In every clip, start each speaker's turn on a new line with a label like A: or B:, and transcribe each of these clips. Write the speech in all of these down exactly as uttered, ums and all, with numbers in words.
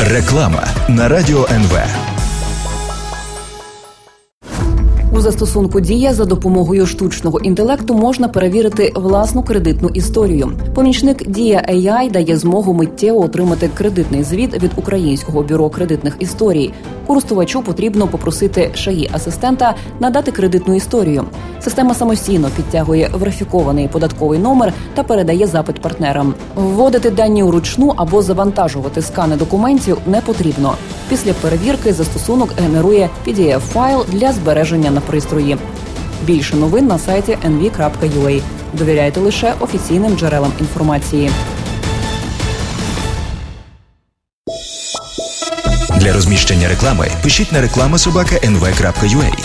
A: Реклама на Радіо ен ве.
B: У застосунку «Дія» за допомогою штучного інтелекту можна перевірити власну кредитну історію. Помічник «Дія ей ай» дає змогу миттєво отримати кредитний звіт від Українського бюро кредитних історій. Користувачу потрібно попросити ШАІ-асистента надати кредитну історію. Система самостійно підтягує верифікований податковий номер та передає запит партнерам. Вводити дані вручну або завантажувати скани документів не потрібно. Після перевірки застосунок генерує пі ді еф-файл для збереження на пристрої. Більше новин на сайті ен ві крапка ю а. Довіряйте лише офіційним джерелам інформації.
A: Для розміщення реклами пишіть на реклама собака ен ве крапка ю а.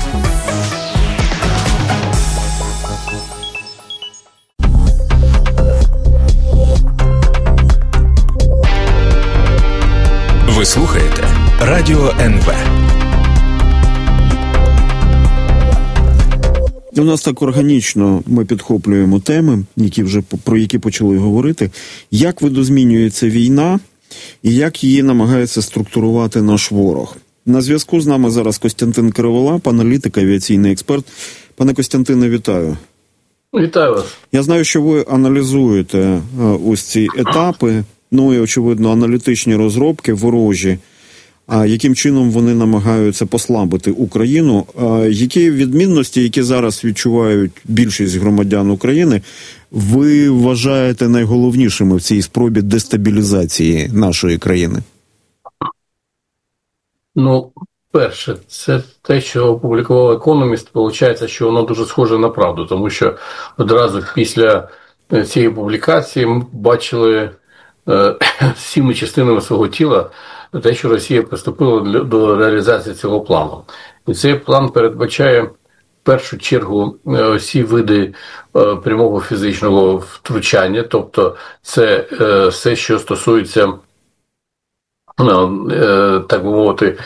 A: Ви слухаєте Радіо ен ве.
C: У нас так органічно ми підхоплюємо теми, які вже про які почали говорити. Як видозмінюється війна і як її намагається структурувати наш ворог? На зв'язку з нами зараз Костянтин Криволап, аналітик, авіаційний експерт. Пане Костянтине, вітаю.
D: Вітаю вас.
C: Я знаю, що ви аналізуєте ось ці етапи, ну і, очевидно, аналітичні розробки ворожі. А яким чином вони намагаються послабити Україну? А які відмінності, які зараз відчувають більшість громадян України, ви вважаєте найголовнішими в цій спробі дестабілізації нашої країни?
D: Ну, перше, це те, що опублікував «Економіст», виходить, що воно дуже схоже на правду, тому що одразу після цієї публікації ми бачили е, всіми частинами свого тіла те, що Росія приступила до реалізації цього плану. І цей план передбачає в першу чергу всі види прямого фізичного втручання, тобто це все, що стосується, так би мовити,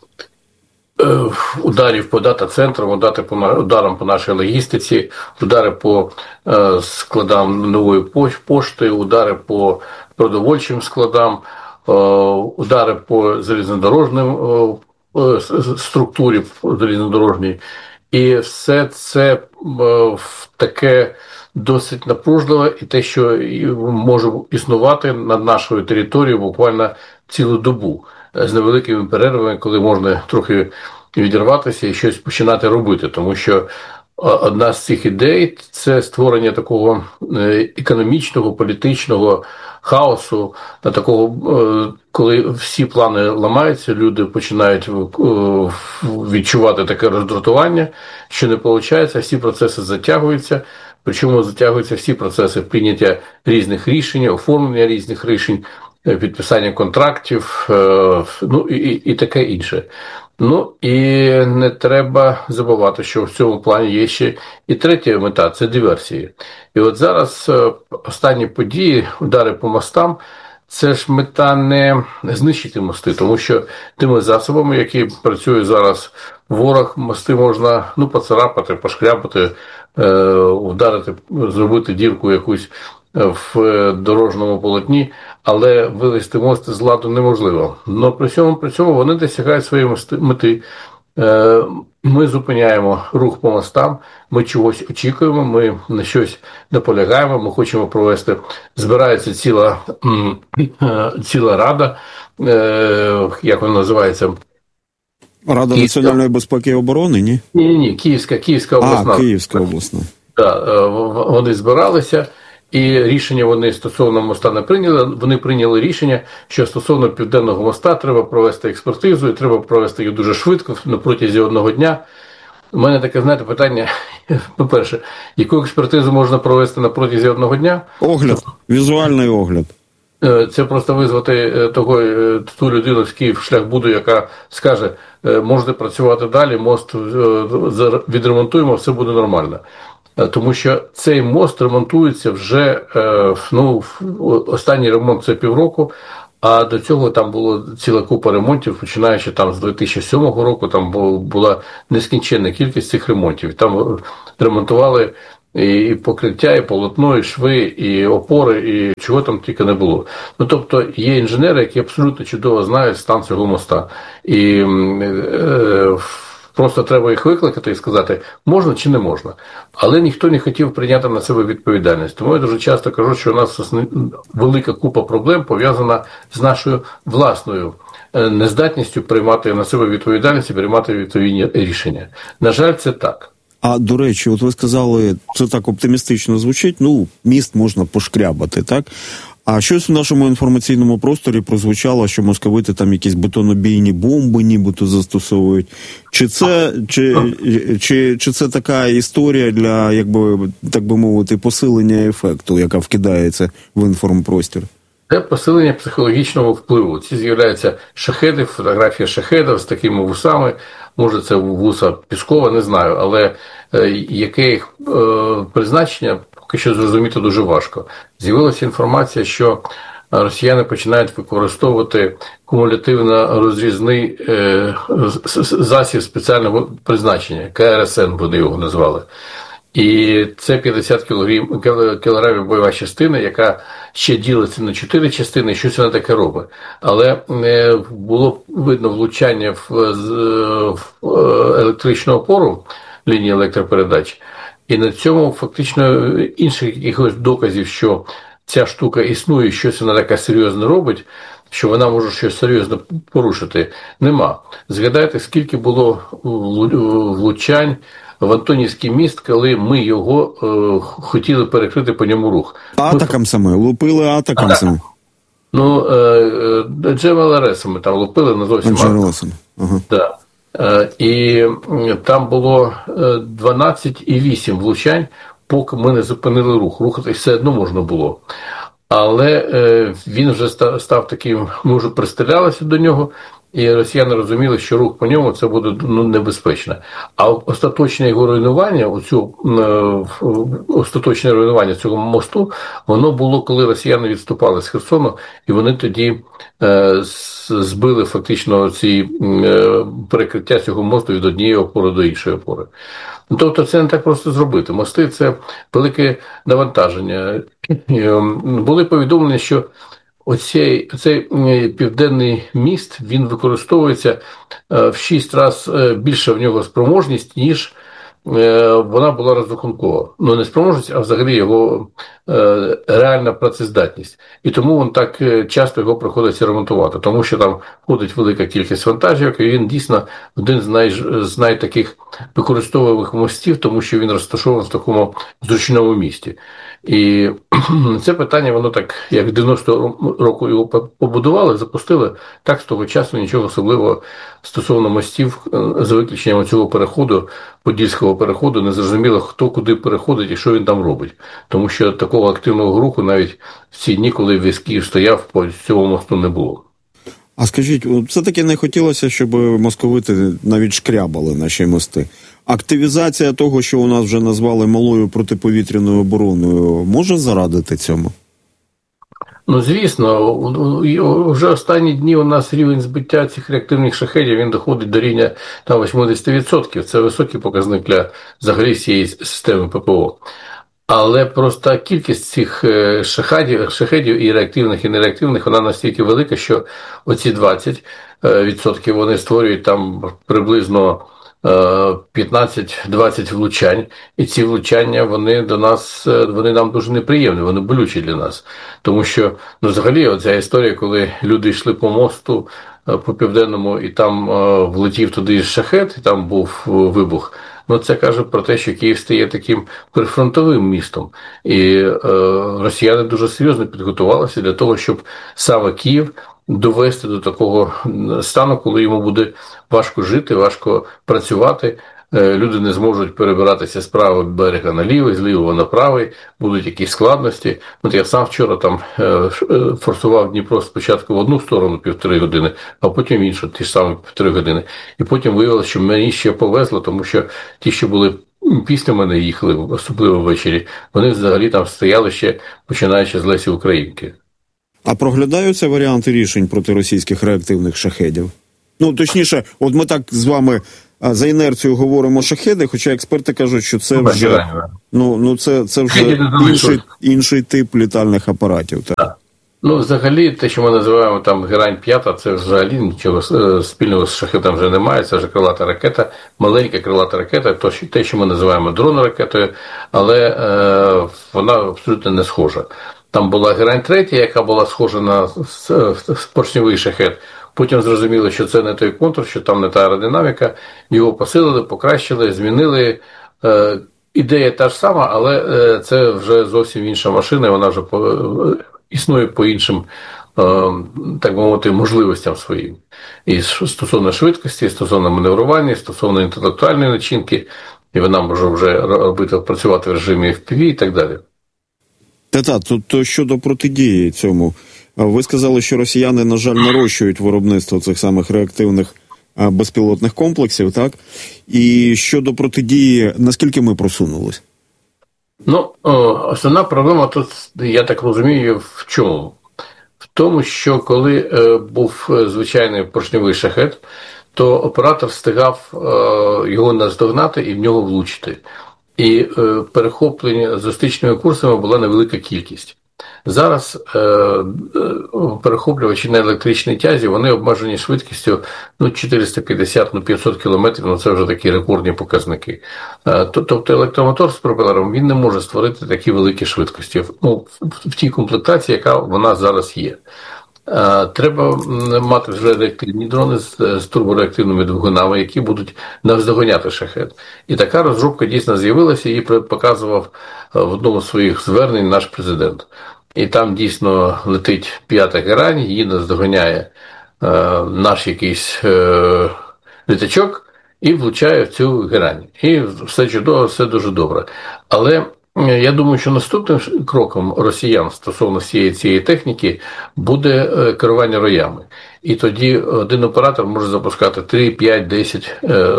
D: ударів по дата-центрам, ударам по нашій логістиці, удари по складам нової пошти, удари по продовольчим складам, удари по залізнодорожним структурі залізнодорожній. І все це таке досить напружливе, і те, що може існувати над нашою територією буквально цілу добу, з невеликими перервами, коли можна трохи відірватися і щось починати робити. Тому що одна з цих ідей – це створення такого економічного, політичного хаосу, такого, коли всі плани ламаються, люди починають відчувати таке роздратування, що не виходить, всі процеси затягуються, причому затягуються всі процеси прийняття різних рішень, оформлення різних рішень, підписання контрактів, ну і, і таке інше. Ну і не треба забувати, що в цьому плані є ще і третя мета – це диверсії. І от зараз останні події, удари по мостам, це ж мета не знищити мости, тому що тими засобами, які працює зараз ворог, мости можна ну, поцарапати, пошкрябати, е, вдарити, зробити дірку якусь в дорожньому полотні, але вивести мост з ладу неможливо. Но при цьому, при цьому вони досягають своєї мети. Ми зупиняємо рух по мостам, ми чогось очікуємо, ми на щось наполягаємо, ми хочемо провести, збирається ціла, ціла рада, як вона називається?
C: Рада
D: Київська...
C: національної безпеки і оборони, ні?
D: Ні-ні, Київська, Київська обласна.
C: А, Київська обласна.
D: Так, вони збиралися. І рішення вони стосовно моста не прийняли. Вони прийняли рішення, що стосовно Південного моста треба провести експертизу, і треба провести її дуже швидко, на протязі одного дня. У мене таке, знаєте, питання, по-перше, яку експертизу можна провести на протязі одного дня?
C: Огляд, візуальний огляд.
D: Це просто визвати того, ту людину з Київшляхбуду, яка скаже, можете працювати далі, мост відремонтуємо, все буде нормально. Тому що цей мост ремонтується вже, ну, останній ремонт це півроку, а до цього там було ціла купа ремонтів, починаючи там з дві тисячі сьомого року, там була нескінченна кількість цих ремонтів. Там ремонтували і покриття, і полотно, і шви, і опори, і чого там тільки не було. Ну, тобто, є інженери, які абсолютно чудово знають стан цього моста. І е, просто треба їх викликати і сказати, можна чи не можна. Але ніхто не хотів прийняти на себе відповідальність. Тому я дуже часто кажу, що у нас велика купа проблем пов'язана з нашою власною нездатністю приймати на себе відповідальність і приймати відповідні рішення. На жаль, це так.
C: А, до речі, от ви сказали, це так оптимістично звучить, ну, міст можна пошкрябати, так? А щось в нашому інформаційному просторі прозвучало, що московити там якісь бетонобійні бомби нібито застосовують. Чи це, чи, чи, чи це така історія для, якби, так би мовити, посилення ефекту, яка вкидається в інформпростір?
D: Це посилення психологічного впливу. Ці з'являються шахеди, фотографія шахедів з такими вусами. Може, це вуса Піскова, не знаю, але е, яке їх е, призначення, поки що зрозуміти дуже важко. З'явилася інформація, що росіяни починають використовувати кумулятивно-розрізний е, засіб спеціального призначення, Ка Ер Ес Ен вони його назвали. І це п'ятдесят кілограмів бойова частина, яка ще ділиться на чотири частини, і щось вона таке робить. Але було видно влучання в, в електричну опору лінії електропередач, і на цьому фактично інших якихось доказів, що ця штука існує, щось вона таке серйозно робить, що вона може щось серйозно порушити, нема. Згадайте, скільки було влучань в Антонівський міст, коли ми його е, хотіли перекрити по ньому рух.
C: Атакам ми... саме, лупили атакам а, саме.
D: Ну, е, джевелересами там лупили, не зовсім атаками. Ага. Да. Е, і там було дванадцять і вісім влучань, поки ми не зупинили рух. Рухатись все одно можна було. Але е, він вже став, став таким, ми вже пристрілялися до нього, і росіяни розуміли, що рух по ньому це буде ну, небезпечно. А остаточне його руйнування, оцю, е, остаточне руйнування цього мосту, воно було, коли росіяни відступали з Херсону, і вони тоді е, збили фактично ці е, перекриття цього мосту від однієї опори до іншої опори. Тобто це не так просто зробити. Мости – це велике навантаження. Були повідомлення, що оцей, оцей південний міст, він використовується в шість разів більше в нього спроможність, ніж вона була розрахункова. Ну, не спроможність, а взагалі його реальна працездатність. І тому він так часто його приходиться ремонтувати, тому що там входить велика кількість вантажівок, і він дійсно один з, най, з найтаких використовуваних мостів, тому що він розташований в такому зручному місті. І це питання, воно так, як в дев'яностого року його побудували, запустили, так з того часу нічого особливого стосовно мостів, за виключенням цього переходу, Подільського переходу, не зрозуміло, хто куди переходить і що він там робить. Тому що такого активного руху навіть в ці дні, коли весь Київ стояв, по цьому мосту не було.
C: А скажіть, все-таки не хотілося, щоб московити навіть шкрябали наші мости. Активізація того, що у нас вже назвали малою протиповітряною обороною, може зарадити цьому?
D: Ну, звісно, вже останні дні у нас рівень збиття цих реактивних шахедів, він доходить до рівня там вісімдесят відсотків. Це високий показник для взагалі всієї системи ППО. Але просто кількість цих шахедів, шахедів і реактивних, і нереактивних, вона настільки велика, що оці двадцять відсотків вони створюють там приблизно п'ятнадцять-двадцять влучань, і ці влучання, вони до нас, вони нам дуже неприємні, вони болючі для нас. Тому що, ну, взагалі, оця історія, коли люди йшли по мосту, по Південному, і там влетів туди шахед, і там був вибух, ну, це каже про те, що Київ стає таким прифронтовим містом. І е, росіяни дуже серйозно підготувалися для того, щоб саме Київ довести до такого стану, коли йому буде важко жити, важко працювати. Люди не зможуть перебиратися з правого берега на лівий, з лівого на правий, будуть якісь складності. От я сам вчора там форсував Дніпро спочатку в одну сторону півтори години, а потім в іншу, ті ж самі півтори години. І потім виявилося, що мені ще повезло, тому що ті, що були після мене їхали, особливо ввечері, вони взагалі там стояли ще, починаючи з Лесі Українки.
C: А проглядаються варіанти рішень проти російських реактивних шахедів? Ну, точніше, от ми так з вами за інерцією говоримо шахеди, хоча експерти кажуть, що це вже, ну, ну це, це вже інший, інший тип літальних апаратів. Так?
D: Так. Ну, взагалі, те, що ми називаємо там Герань п'ята, це взагалі нічого спільного з шахедом вже немає, це вже крилата ракета, маленька крилата ракета, то, що, те, що ми називаємо дрон-ракетою, але е, вона абсолютно не схожа. Там була Герань третя, яка була схожа на поршневий шахед. Потім зрозуміло, що це не той контур, що там не та аеродинаміка, його посилили, покращили, змінили. Е, ідея та ж сама, але е, це вже зовсім інша машина, і вона вже по, існує по іншим, е, так би мовити, можливостям своїм. І стосовно швидкості, і стосовно маневрування, і стосовно інтелектуальної начинки, і вона може вже робити, працювати в режимі еф пі ві і так далі.
C: Та-та, то, то щодо протидії цьому. Ви сказали, що росіяни, на жаль, нарощують виробництво цих самих реактивних безпілотних комплексів, так? І щодо протидії, наскільки ми просунулись?
D: Ну, основна проблема тут, я так розумію, в чому? В тому, що коли був звичайний поршневий шахед, то оператор встигав його наздогнати і в нього влучити. І перехоплення зустрічними курсами була невелика кількість. Зараз е, перехоплювачі на електричній тязі, вони обмежені швидкістю ну, чотириста п'ятдесят на п'ятсот кілометрів, ну це вже такі рекордні показники. Е, тобто електромотор з пропелером, він не може створити такі великі швидкості ну, в, в тій комплектації, яка вона зараз є. Е, треба мати вже реактивні дрони з, з турбореактивними двигунами, які будуть наздоганяти шахед. І така розробка дійсно з'явилася, її показував в одному з своїх звернень наш президент. І там дійсно летить п'ята герань, її наздоганяє е, наш якийсь е, літачок і влучає в цю герань. І все чудово, все дуже добре. Але я думаю, що наступним кроком росіян стосовно всієї цієї техніки буде керування роями. І тоді один оператор може запускати три, п'ять, десять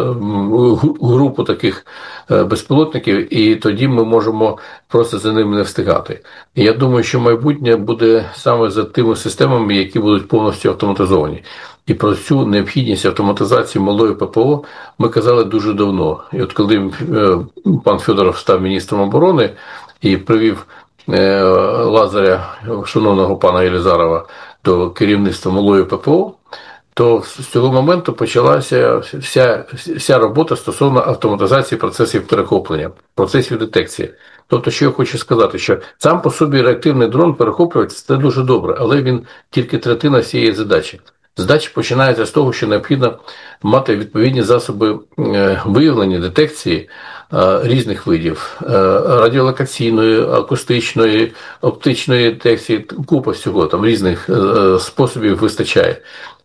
D: групу таких безпілотників, і тоді ми можемо просто за ними не встигати. І я думаю, що майбутнє буде саме за тими системами, які будуть повністю автоматизовані. І про цю необхідність автоматизації малої ППО ми казали дуже давно. І от коли пан Федоров став міністром оборони і привів Лазаря, шановного пана Єлизарова, до керівництва малої ППО, то з цього моменту почалася вся, вся робота стосовно автоматизації процесів перехоплення, процесів детекції. Тобто, що я хочу сказати, що сам по собі реактивний дрон перехоплювати – це дуже добре, але він тільки третина всієї задачі. Задача починається з того, що необхідно мати відповідні засоби виявлення, детекції різних видів – радіолокаційної, акустичної, оптичної детекції, купа всього, там різних способів вистачає.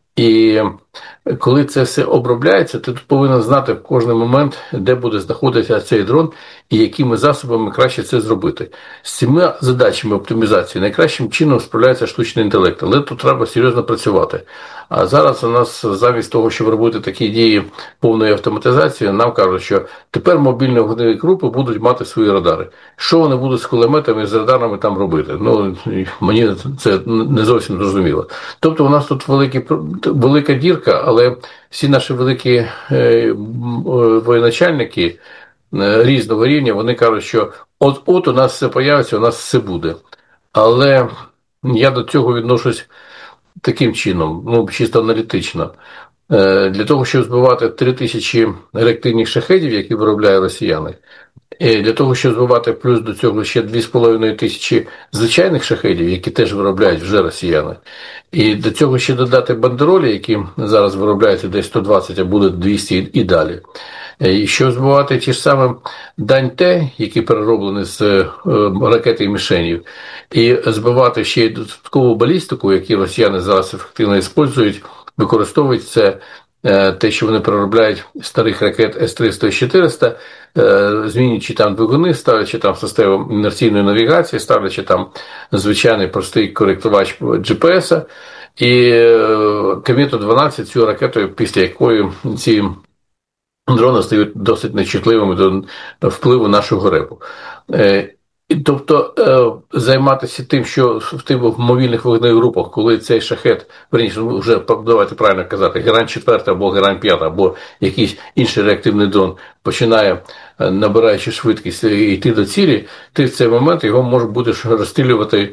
D: І коли це все обробляється, ти тут повинен знати в кожний момент, де буде знаходитися цей дрон і якими засобами краще це зробити. З цими задачами оптимізації найкращим чином справляється штучний інтелект, але тут треба серйозно працювати. А зараз у нас замість того, щоб робити такі дії повної автоматизації, нам кажуть, що тепер мобільні вогневі групи будуть мати свої радари. Що вони будуть з кулеметами, з радарами там робити? Ну, мені це не зовсім зрозуміло. Тобто у нас тут великі, велика дірка, але всі наші великі е, воєначальники е, різного рівня, вони кажуть, що от-от у нас все появиться, у нас все буде. Але я до цього відношусь таким чином, ну, чисто аналітично. Е, для того, щоб збивати три тисячі реактивних шахедів, які виробляють росіяни, і для того, щоб збивати плюс до цього ще дві з половиною тисячі звичайних шахедів, які теж виробляють вже росіяни, і до цього ще додати бандеролі, які зараз виробляються десь сто двадцять, а буде двісті і далі. І щоб збивати ті ж самі Дань-Т, які перероблені з ракети і мішенів, і збивати ще й додаткову балістику, яку росіяни зараз ефективно використовують, використовують це те, що вони переробляють старих ракет С триста і чотириста, змінюючи там двигуни, ставлячи там систему інерційної навігації, ставлячи там звичайний простий коректувач джі пі ес, і Комету дванадцять, цю ракету, після якої ці дрони стають досить нечутливими до впливу нашого репу. Тобто е, займатися тим, що в тих мобільних вогневих групах, коли цей шахет, верніше, вже давайте правильно казати, Герань чотири або Герань п'ять, або якийсь інший реактивний дрон починає, набираючи швидкість, йти до цілі, ти в цей момент його можеш будеш розстрілювати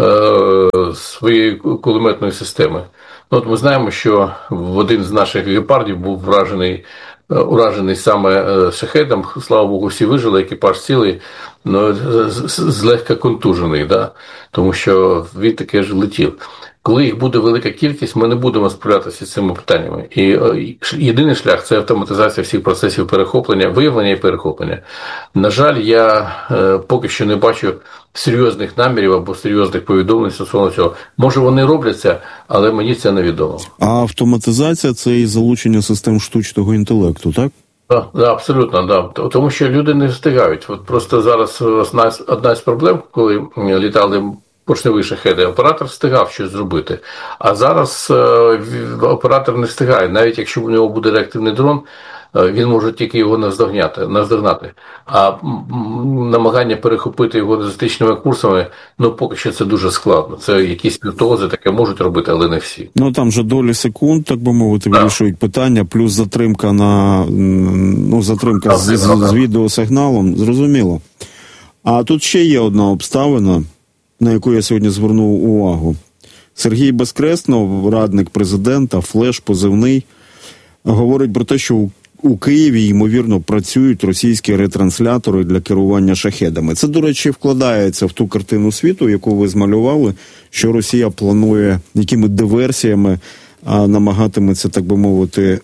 D: е, своєю кулеметною системою. Ну, от ми знаємо, що в один з наших гепардів був вражений уражений саме шахедом, слава Богу, всі вижили, екіпаж цілий, але злегка контужений, да? Тому що він таке ж летів. Коли їх буде велика кількість, ми не будемо справлятися з цими питаннями. І єдиний шлях – це автоматизація всіх процесів перехоплення, виявлення і перехоплення. На жаль, я поки що не бачу серйозних намірів або серйозних повідомлень стосовно цього. Може, вони робляться, але мені це невідомо.
C: А автоматизація – це і залучення систем штучного інтелекту, так?
D: Так, да, абсолютно, да. Тому що люди не встигають. От просто зараз одна, одна з проблем, коли літали поршневі шахеди, оператор встигав щось зробити. А зараз е, оператор не встигає. Навіть якщо в нього буде реактивний дрон, е, він може тільки його наздогнати, наздогнати. А намагання перехопити його дозистичними курсами, ну, поки що це дуже складно. Це якісь віртуози таке можуть робити, але не всі.
C: Ну, там же долі секунд, так би мовити, вирішують питання, плюс затримка на, ну, затримка з, з, з відеосигналом, зрозуміло. А тут ще є одна обставина, на яку я сьогодні звернув увагу. Сергій Безкреснов, радник президента, флеш, позивний, говорить про те, що у Києві, ймовірно, працюють російські ретранслятори для керування шахедами. Це, до речі, вкладається в ту картину світу, яку ви змалювали, що Росія планує якими диверсіями а, намагатиметься, так би мовити,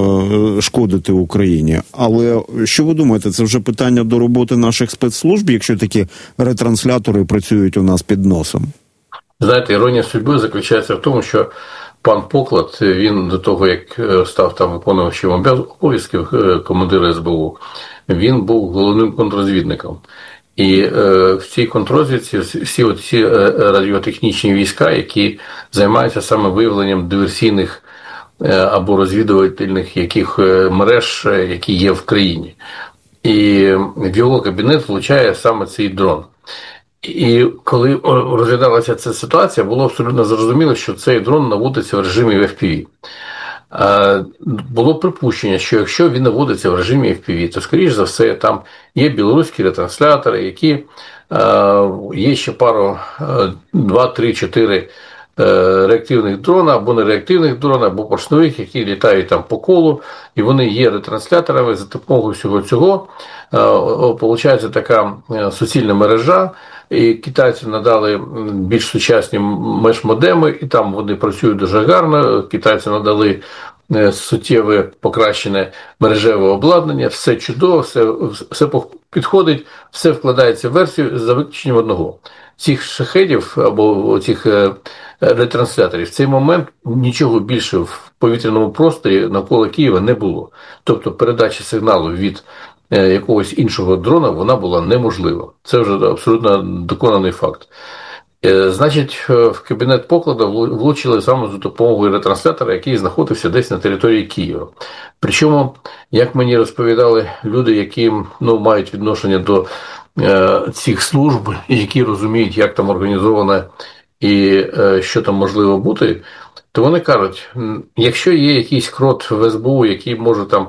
C: шкодити Україні. Але що ви думаєте, це вже питання до роботи наших спецслужб, якщо такі ретранслятори працюють у нас під носом?
D: Знаєте, іронія судьби заключається в тому, що пан Поклад, він до того, як став там виконувачем обов'язків командира ес бе у, він був головним контррозвідником. І е, в цій контррозвідці всі ці радіотехнічні війська, які займаються саме виявленням диверсійних е, або розвідувальних яких мереж, які є в країні. І в його кабінет влучає саме цей дрон. І коли розглядалася ця ситуація, було абсолютно зрозуміло, що цей дрон наводиться в режимі еф пі ві. Було припущення, що якщо він наводиться в режимі еф пі ві, то, скоріш за все, там є білоруські ретранслятори, які є ще пару, два, три, чотири реактивних дрона, або не реактивних дрона, або поршневих, які літають там по колу, і вони є ретрансляторами. За допомогою всього цього получається така суцільна мережа, і китайці надали більш сучасні меш-модеми, і там вони працюють дуже гарно. Китайці надали суттєве покращене мережеве обладнання, все чудово, все, все підходить, все вкладається в версію за виключенням одного. Цих шахедів або цих ретрансляторів в цей момент нічого більше в повітряному просторі навколо Києва не було. Тобто передача сигналу від якогось іншого дрона, вона була неможлива. Це вже абсолютно доконаний факт. Значить, в кабінет Поклада влучили саме за допомогою ретранслятора, який знаходився десь на території Києва. Причому, як мені розповідали люди, які ну, мають відношення до е, цих служб, які розуміють, як там організовано і е, що там можливо бути, то вони кажуть, якщо є якийсь крот в ес бе у, який може там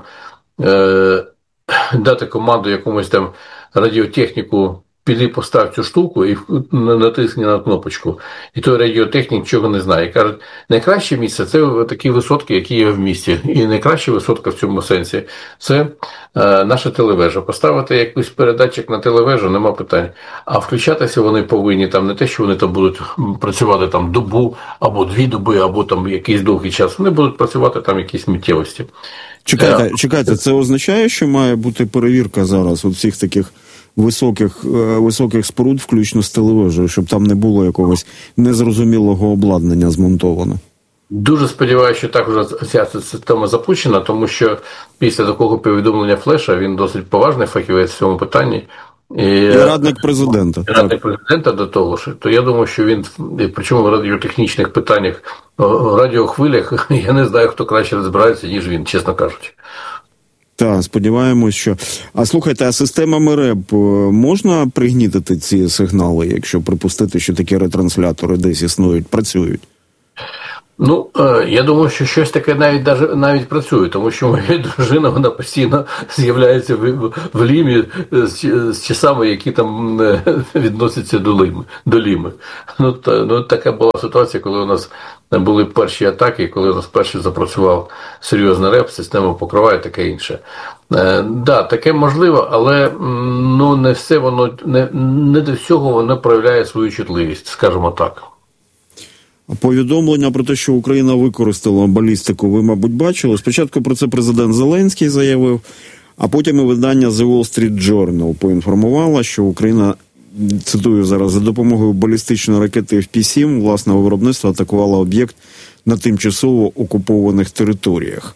D: е, дати команду якомусь там радіотехніку, піди постав цю штуку і натисни на кнопочку. І той радіотехнік нічого не знає. Кажуть, найкраще місце – це такі висотки, які є в місті. І найкраща висотка в цьому сенсі – це е, наша телевежа. Поставити якийсь передатчик на телевежу – нема питань. А включатися вони повинні там не те, що вони там будуть працювати там добу, або дві доби, або там якийсь довгий час. Вони будуть працювати там якісь миттєвості.
C: Чекайте, чекайте, це означає, що має бути перевірка зараз от всіх таких високих, високих споруд, включно з телевежею, щоб там не було якогось незрозумілого обладнання змонтовано? Дуже
D: сподіваюся, що так вже ця система запущена, тому що після такого повідомлення Флеша він досить поважний фахівець в цьому питанні. І,
C: і радник президента.
D: І радник президента до того ж. То я думаю, що він, причому в радіотехнічних питаннях, в радіохвилях, я не знаю, хто краще розбирається, ніж він, чесно кажучи.
C: Так, сподіваємось, що... А слухайте, а системами РЕБ можна пригнітити ці сигнали, якщо припустити, що такі ретранслятори десь існують, працюють?
D: Ну, я думаю, що щось таке навіть навіть працює, тому що моя дружина, вона постійно з'являється в, в Лімі з, з часами, які там відносяться до Ліми. До Ліми. Ну, та, ну, така була ситуація, коли у нас були перші атаки, коли у нас перший запрацював серйозний реп, система покриває, таке інше. Так, да, таке можливо, але ну, не все воно, не, не до всього воно проявляє свою чутливість, скажімо так.
C: Повідомлення про те, що Україна використала балістику, ви, мабуть, бачили. Спочатку про це президент Зеленський заявив, а потім і видання The Wall Street Journal поінформувало, що Україна, цитую зараз, за допомогою балістичної ракети еф пі сім власного виробництва атакувала об'єкт на тимчасово окупованих територіях.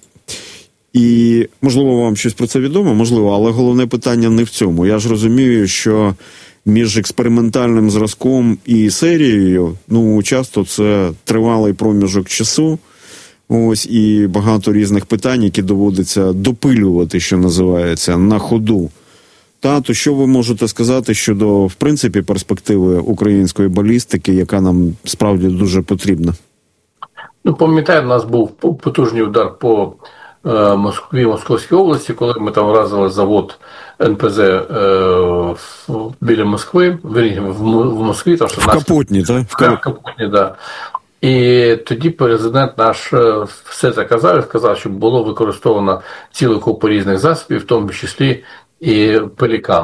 C: І, можливо, вам щось про це відомо, можливо, але головне питання не в цьому. Я ж розумію, що між експериментальним зразком і серією, ну, часто це тривалий проміжок часу, ось, і багато різних питань, які доводиться допилювати, що називається, на ходу. Та, то що ви можете сказати щодо, в принципі, перспективи української балістики, яка нам справді дуже потрібна? Ну,
D: пам'ятаю, у нас був потужний удар по Москві, Московській області, коли ми там вразили завод ен пе зет е, біля Москви, в, в Москві. Там, що
C: в Капотні, так?
D: В Капотні, так. І тоді президент наш все це казав, і сказав, що було використовано цілу купу різних засобів, в тому числі і пелікан.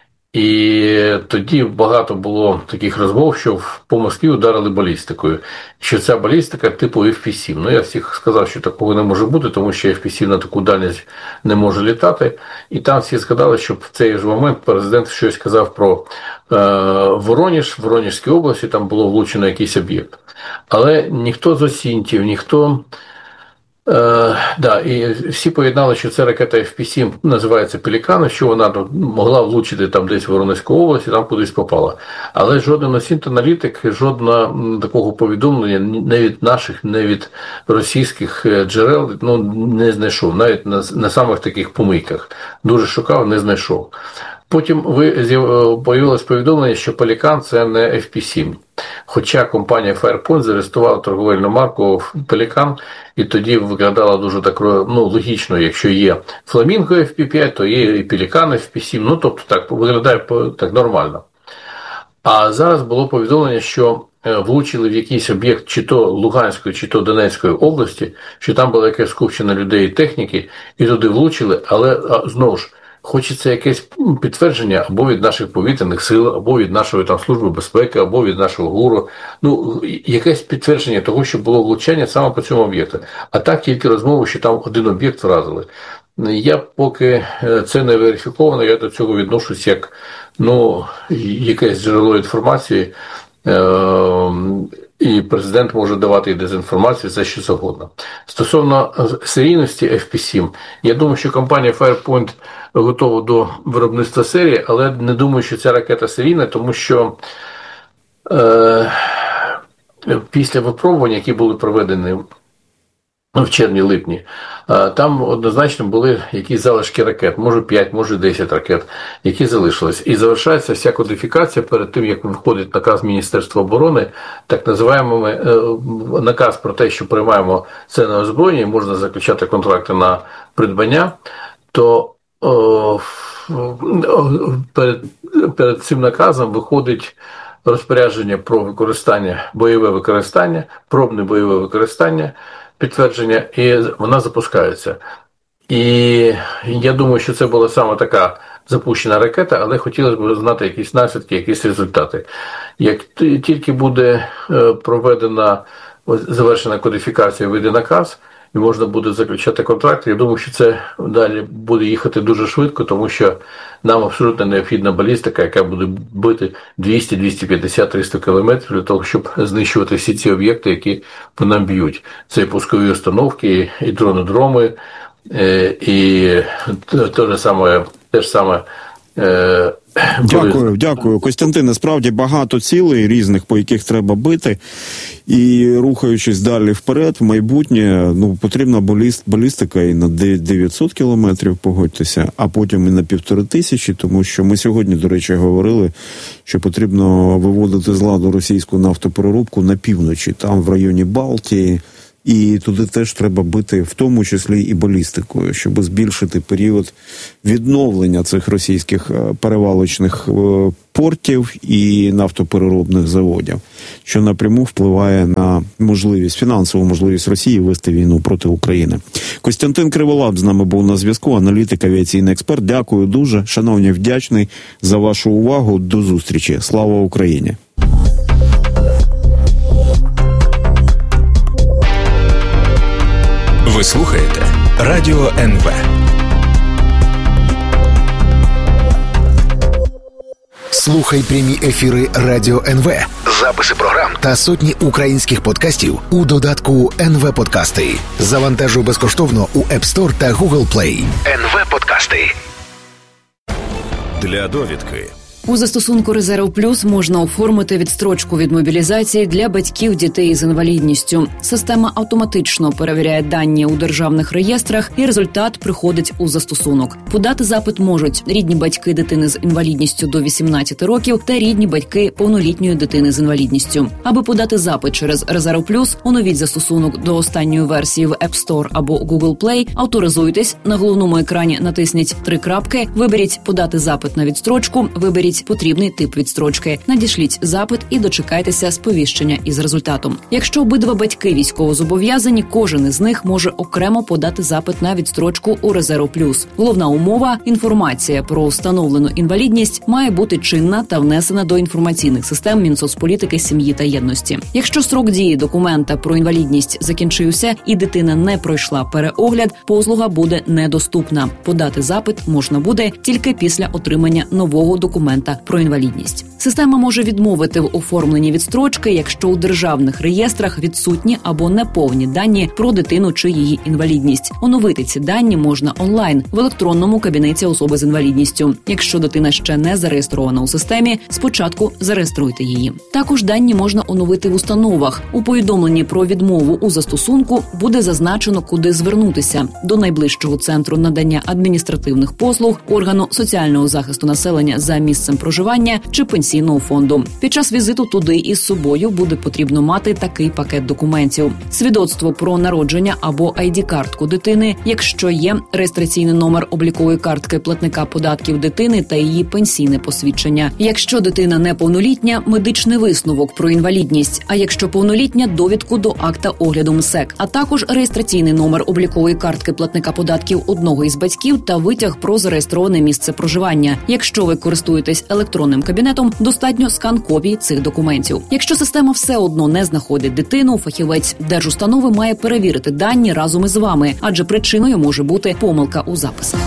D: І тоді багато було таких розмов, що по Москві ударили балістикою. Що ця балістика типу еф пі сім. Ну, я всіх сказав, що такого не може бути, тому що еф пі сім на таку дальність не може літати. І там всі згадали, що в цей же момент президент щось сказав про е, Вороніж, в Воронежській області, там було влучено якийсь об'єкт. Але ніхто з осінтів, ніхто... Е, да, і всі поєднали, що це ракета еф пі сім називається Пелікан, що вона могла влучити там десь в Воронезьку область і там кудись попала. Але жоден осінт-аналітик, жодного такого повідомлення не від наших, не від російських джерел ну, не знайшов, навіть на, на самих таких помийках. Дуже шукав, не знайшов. Потім появилось повідомлення, що Пелікан – це не еф пі сім. Хоча компанія Firepoint зареєструвала торговельну марку Пелікан, і тоді виглядало дуже так ну, логічно, якщо є Фламінго еф пі п'ять, то є і Пелікан еф пі сім, ну тобто так виглядає так нормально. А зараз було повідомлення, що влучили в якийсь об'єкт чи то Луганської, чи то Донецької області, що там було якесь скупчення людей і техніки, і туди влучили, але знову ж, хочеться якесь підтвердження або від наших повітряних сил, або від нашої там служби безпеки, або від нашого ГУРу. Ну, якесь підтвердження того, що було влучання саме по цьому об'єкту. А так тільки розмови, що там один об'єкт вразили. Я поки це не верифіковано, я до цього відношусь як, ну, якесь джерело інформації, і президент може давати і дезінформацію, це що завгодно. Стосовно серійності еф пі сім, я думаю, що компанія Firepoint готова до виробництва серії, але не думаю, що ця ракета серійна, тому що е, після випробувань, які були проведені в червні-липні, там однозначно були якісь залишки ракет, може п'ять, може десять ракет, які залишились. І завершається вся кодифікація перед тим, як виходить наказ Міністерства оборони, так називаємо наказ про те, що приймаємо це на озброєння, можна заключати контракти на придбання, то о, перед, перед цим наказом виходить розпорядження про використання, бойове використання, пробне бойове використання, підтвердження, і вона запускається. І я думаю, що це була саме така запущена ракета, але хотілося б знати якісь наслідки, якісь результати. Як тільки буде проведена, завершена кодифікація, вийде наказ, і можна буде заключати контракт, я думаю, що це далі буде їхати дуже швидко, тому що нам абсолютно необхідна балістика, яка буде бити двісті, двісті п'ятдесят, триста кілометрів для того, щоб знищувати всі ці об'єкти, які по нам б'ють. Це і пускові установки, і дронодроми, і те ж саме, те ж саме
C: Дякую, дякую. Костянтине, справді багато цілей різних, по яких треба бити. І рухаючись далі вперед, в майбутнє, ну, потрібна баліст, балістика і на дев'ятсот кілометрів, погодьтеся, а потім і на півтори тисячі, тому що ми сьогодні, до речі, говорили, що потрібно виводити з ладу російську нафтопереробку на півночі, там в районі Балтії, і туди теж треба бити, в тому числі і балістикою, щоб збільшити період відновлення цих російських перевалочних портів і нафтопереробних заводів, що напряму впливає на можливість, фінансову можливість Росії вести війну проти України. Костянтин Криволап з нами був на зв'язку, аналітик, авіаційний експерт. Дякую дуже, шановні, вдячний за вашу увагу. До зустрічі. Слава Україні!
A: Ви слухаєте Радіо ен ве.
E: Слухай прямі ефіри Радіо ен ве, записи програм та сотні українських подкастів у додатку ен ве Подкасти. Завантажуй безкоштовно у App Store та Google Play. ен ве Подкасти.
A: Для довідки.
B: У застосунку «Резерв Плюс» можна оформити відстрочку від мобілізації для батьків дітей з інвалідністю. Система автоматично перевіряє дані у державних реєстрах, і результат приходить у застосунок. Подати запит можуть рідні батьки дитини з інвалідністю до вісімнадцяти років та рідні батьки повнолітньої дитини з інвалідністю. Аби подати запит через «Резерв Плюс», оновіть застосунок до останньої версії в App Store або Google Play, авторизуйтесь, на головному екрані натисніть три крапки, виберіть «Подати запит на відстрочку», виберіть потрібний тип відстрочки, надішліть запит і дочекайтеся сповіщення із результатом. Якщо обидва батьки військовозобов'язані, кожен із них може окремо подати запит на відстрочку у «Резерв Плюс». Головна умова – інформація про встановлену інвалідність має бути чинна та внесена до інформаційних систем Мінсоцполітики, сім'ї та єдності. Якщо строк дії документа про інвалідність закінчився і дитина не пройшла переогляд, послуга буде недоступна. Подати запит можна буде тільки після отримання нового документа про інвалідність. Система може відмовити в оформленні відстрочки, якщо у державних реєстрах відсутні або неповні дані про дитину чи її інвалідність. Оновити ці дані можна онлайн в електронному кабінеті особи з інвалідністю. Якщо дитина ще не зареєстрована у системі, спочатку зареєструйте її. Також дані можна оновити в установах. У повідомленні про відмову у застосунку буде зазначено, куди звернутися – до найближчого центру надання адміністративних послуг, органу соціального захисту населення за місцем проживання чи пенсійного фонду. Під час візиту туди із собою буде потрібно мати такий пакет документів: свідоцтво про народження або ай ді-картку дитини, якщо є, реєстраційний номер облікової картки платника податків дитини та її пенсійне посвідчення. Якщо дитина неповнолітня, медичний висновок про інвалідність, а якщо повнолітня, довідку до акта огляду МСЕК, а також реєстраційний номер облікової картки платника податків одного із батьків та витяг про зареєстроване місце проживання. Якщо ви користуєтесь електронним кабінетом, достатньо скан копій цих документів. Якщо система все одно не знаходить дитину, фахівець держустанови має перевірити дані разом із вами, адже причиною може бути помилка у записах.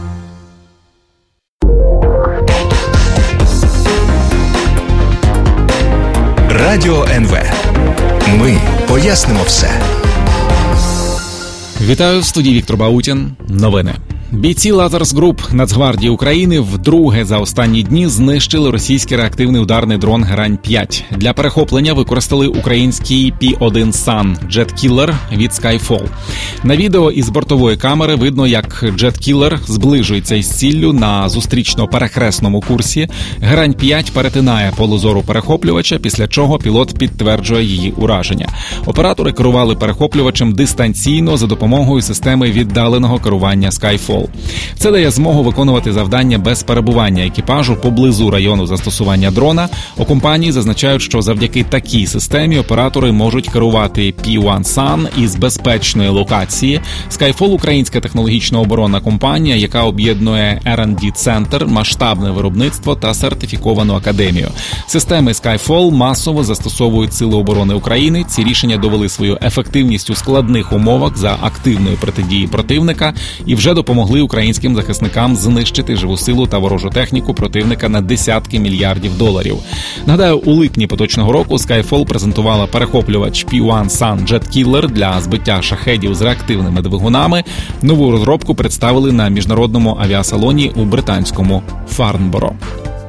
A: Радіо ен ве. Ми пояснимо все.
F: Вітаю, в студії Віктор Баутін. Новини. Бійці Лазарс Груп Нацгвардії України вдруге за останні дні знищили російський реактивний ударний дрон Грань п'ять. Для перехоплення використали український пі один сан Jet-Killer від Skyfall. На відео із бортової камери видно, як Jet-Killer зближується із ціллю на зустрічно-перехресному курсі. Грань п'ять перетинає поле зору перехоплювача, після чого пілот підтверджує її ураження. Оператори керували перехоплювачем дистанційно за допомогою системи віддаленого керування Skyfall. Це дає змогу виконувати завдання без перебування екіпажу поблизу району застосування дрона. У компанії зазначають, що завдяки такій системі оператори можуть керувати пі один сан із безпечної локації. Skyfall – українська технологічна оборонна компанія, яка об'єднує ар енд ді-центр, масштабне виробництво та сертифіковану академію. Системи Skyfall масово застосовують Сили оборони України. Ці рішення довели свою ефективність у складних умовах за активної протидії противника і вже допомогли українським захисникам знищити живу силу та ворожу техніку противника на десятки мільярдів доларів. Нагадаю, у липні поточного року Skyfall презентувала перехоплювач пі один сан Jet-Killer для збиття шахедів з реактивними двигунами. Нову розробку представили на міжнародному авіасалоні у британському Фарнборо.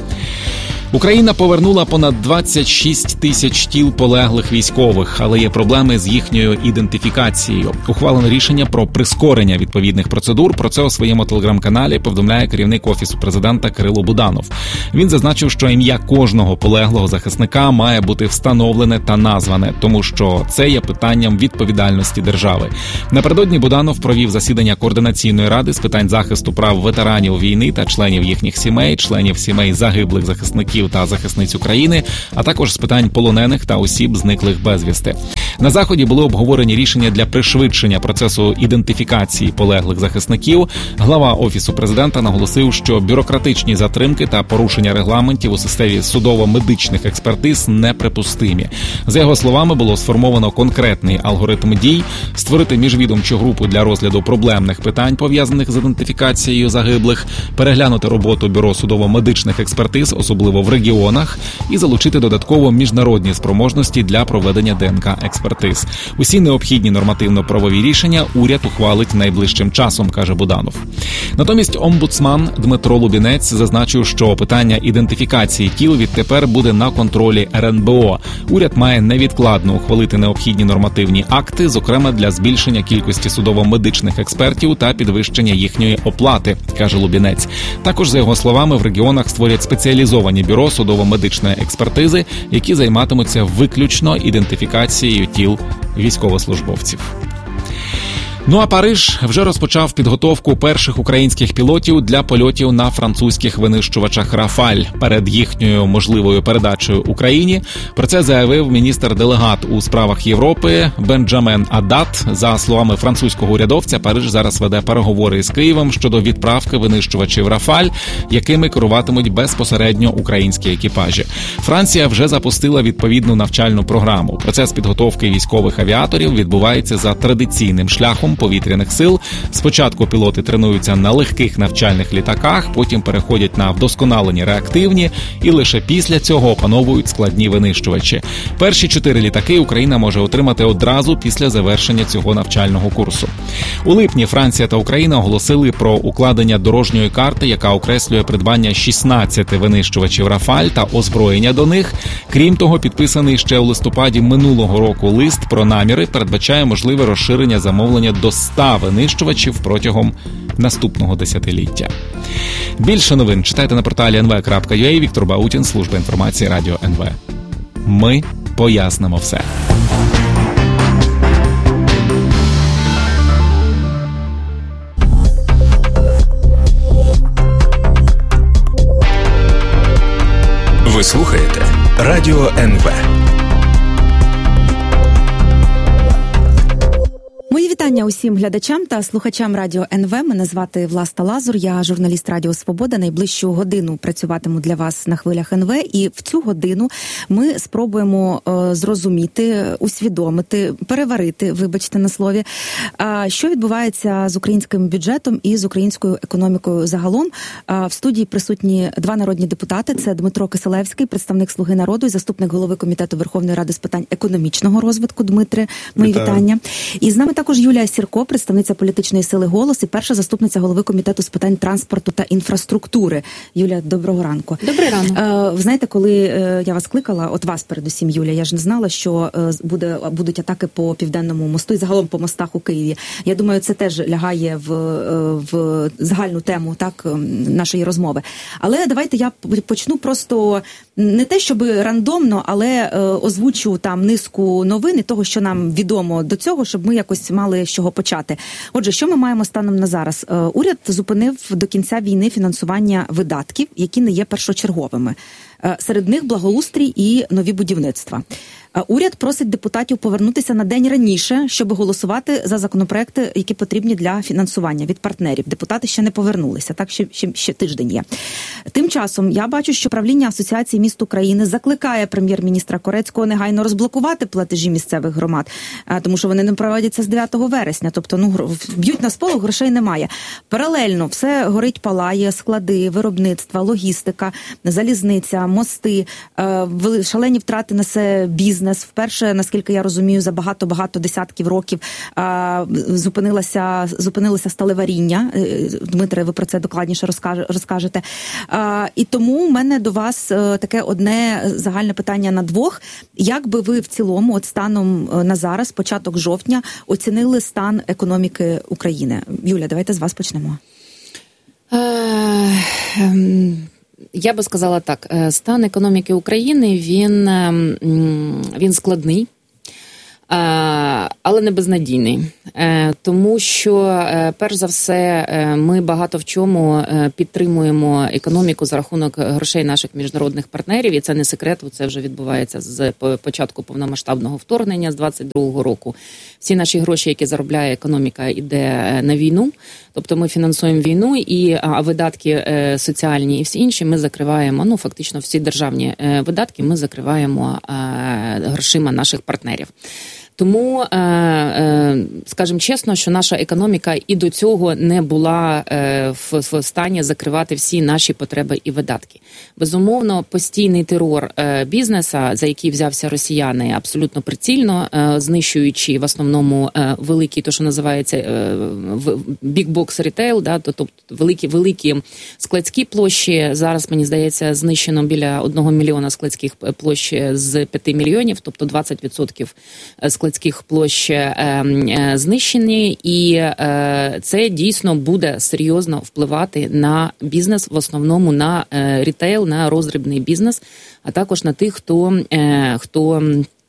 F: Україна повернула понад двадцять шість тисяч тіл полеглих військових, але є проблеми з їхньою ідентифікацією. Ухвалено рішення про прискорення відповідних процедур. Про це у своєму телеграм-каналі повідомляє керівник Офісу президента Кирило Буданов. Він зазначив, що ім'я кожного полеглого захисника має бути встановлене та назване, тому що це є питанням відповідальності держави. Напередодні Буданов провів засідання Координаційної ради з питань захисту прав ветеранів війни та членів їхніх сімей, членів сімей загиблих захисників та захисниць України, а також з питань полонених та осіб, зниклих безвісти. На заході були обговорені рішення для пришвидшення процесу ідентифікації полеглих захисників. Глава Офісу президента наголосив, що бюрократичні затримки та порушення регламентів у системі судово-медичних експертиз неприпустимі. За його словами, було сформовано конкретний алгоритм дій, створити міжвідомчу групу для розгляду проблемних питань, пов'язаних з ідентифікацією загиблих, переглянути роботу бюро судово-медичних експертиз, особливо в регіонах, і залучити додатково міжнародні спроможності для проведення ДНК-експертиз. Усі необхідні нормативно-правові рішення уряд ухвалить найближчим часом, каже Буданов. Натомість омбудсман Дмитро Лубінець зазначив, що питання ідентифікації тіл відтепер буде на контролі ер ен бе о. Уряд має невідкладно ухвалити необхідні нормативні акти, зокрема для збільшення кількості судово-медичних експертів та підвищення їхньої оплати, каже Лубінець. Також, за його словами, в регіонах створять спеціалізовані бюро судово-медичної експертизи, які займатимуться виключно ідентифікацією тіл військовослужбовців. Ну а Париж вже розпочав підготовку перших українських пілотів для польотів на французьких винищувачах «Рафаль» перед їхньою можливою передачею Україні. Про це заявив міністр-делегат у справах Європи Бенджамен Адат. За словами французького урядовця, Париж зараз веде переговори із Києвом щодо відправки винищувачів «Рафаль», якими керуватимуть безпосередньо українські екіпажі. Франція вже запустила відповідну навчальну програму. Процес підготовки військових авіаторів відбувається за традиційним шляхом повітряних сил. Спочатку пілоти тренуються на легких навчальних літаках, потім переходять на вдосконалені реактивні і лише після цього опановують складні винищувачі. Перші чотири літаки Україна може отримати одразу після завершення цього навчального курсу. У липні Франція та Україна оголосили про укладення дорожньої карти, яка окреслює придбання шістнадцяти винищувачів «Рафаль» та озброєння до них. Крім того, підписаний ще у листопаді минулого року лист про наміри передбачає можливе розширення замовлення до ста винищувачів протягом наступного десятиліття. Більше новин читайте на порталі ен ве крапка ю а. Віктор Баутін, служба інформації Радіо ен ве. Ми пояснимо все.
A: Ви слухаєте Радіо ен ве.
G: Мої вітання усім глядачам та слухачам Радіо ен ве. Мене звати Власта Лазур, я журналіст Радіо Свобода. Найближчу годину працюватиму для вас на хвилях ен ве, і в цю годину ми спробуємо е, зрозуміти, усвідомити, переварити, вибачте на слові, е, що відбувається з українським бюджетом і з українською економікою загалом. Е, в студії присутні два народні депутати. Це Дмитро Кисилевський, представник «Слуги народу» і заступник голови Комітету Верховної Ради з питань економічного розвитку. Дмитре, мої Вітаю. Вітання. І з нами також Юлія Сірко, представниця політичної сили «Голос» і перша заступниця голови Комітету з питань транспорту та інфраструктури. Юля, доброго ранку.
H: Добрий ранок.
G: Е, ви знаєте, коли е, я вас кликала, от вас передусім, Юля, я ж не знала, що е, буде, будуть атаки по Південному мосту і загалом по мостах у Києві. Я думаю, це теж лягає в, в загальну тему так нашої розмови. Але давайте я почну просто не те, щоб рандомно, але е, озвучу там низку новин і того, що нам відомо до цього, щоб ми якось мали з чого почати. Отже, що ми маємо станом на зараз? Е, уряд зупинив до кінця війни фінансування видатків, які не є першочерговими. Е, серед них благоустрій і нові будівництва. Е, уряд просить депутатів повернутися на день раніше, щоб голосувати за законопроекти, які потрібні для фінансування від партнерів. Депутати ще не повернулися, так ще, ще, ще тиждень є. Тим часом я бачу, що правління Асоціації міст України закликає прем'єр-міністра Корецького негайно розблокувати платежі місцевих громад, е, тому що вони не проводяться з дев'ятого вересня. Тобто, ну, б'ють на сполох, грошей немає. Паралельно все горить, палає, склади, виробництва, логістика, залізниця, мости, е, шалені втрати несе бізнес. бізнес. Вперше, наскільки я розумію, за багато-багато десятків років а, зупинилося, зупинилося сталеваріння. Дмитре, ви про це докладніше розкаже, розкажете. А, і тому в мене до вас таке одне загальне питання на двох. Як би ви в цілому, от станом на зараз, початок жовтня, оцінили стан економіки України? Юля, давайте з вас почнемо.
B: Я би сказала так, стан економіки України, він, він складний, але не безнадійний. Тому що, перш за все, ми багато в чому підтримуємо економіку за рахунок грошей наших міжнародних партнерів, і це не секрет, це вже відбувається з початку повномасштабного вторгнення з двадцять другого року. Всі наші гроші, які заробляє економіка, йде на війну, тобто ми фінансуємо війну, і а видатки соціальні і всі інші ми закриваємо, ну фактично всі державні видатки ми закриваємо грошима наших партнерів. Тому, скажімо чесно, що наша економіка і до цього не була в стані закривати всі наші потреби і видатки. Безумовно, постійний терор бізнеса, за який взявся росіяни, абсолютно прицільно, знищуючи в основному великі, то що називається big box retail, да, тобто великі, великі складські площі. Зараз, мені здається, знищено біля одного мільйона складських площ з п'яти мільйонів, тобто двадцять відсотків складських складських площ знищені, і це дійсно буде серйозно впливати на бізнес, в основному на рітейл, на роздрібний бізнес, а також на тих, хто, хто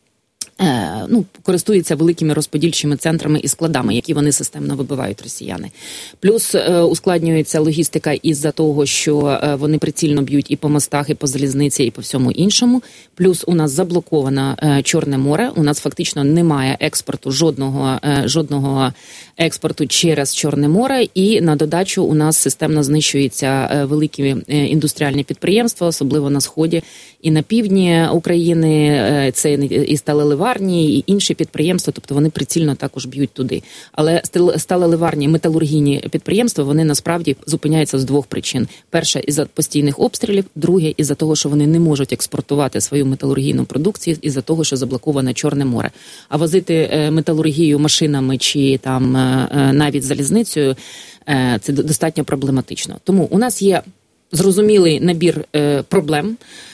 B: ну, користується великими розподільчими центрами і складами, які вони системно вибивають росіяни. Плюс ускладнюється логістика із-за того, що вони прицільно б'ють і по мостах, і по залізниці, і по всьому іншому. Плюс у нас заблоковано Чорне море, у нас фактично немає експорту, жодного, жодного експорту через Чорне море, і на додачу у нас системно знищуються великі індустріальні підприємства, особливо на сході і на півдні України, це і сталеливарні, і інші підприємства, тобто вони прицільно також б'ють туди. Але сталеливарні, металургійні підприємства, вони насправді зупиняються з двох причин. Перша – із-за постійних обстрілів, друге – із-за того, що вони не можуть експортувати свою металургійну продукцію, із-за того, що заблоковане Чорне море. А возити металургію машинами чи там навіть залізницею – це достатньо проблематично. Тому у нас є зрозумілий набір проблем,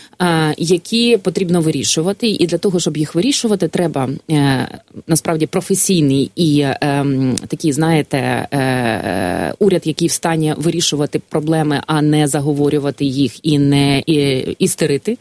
B: які потрібно вирішувати, і для того, щоб їх вирішувати, треба насправді професійний і такий, знаєте, уряд, який в стані вирішувати проблеми, а не заговорювати їх і не істерити,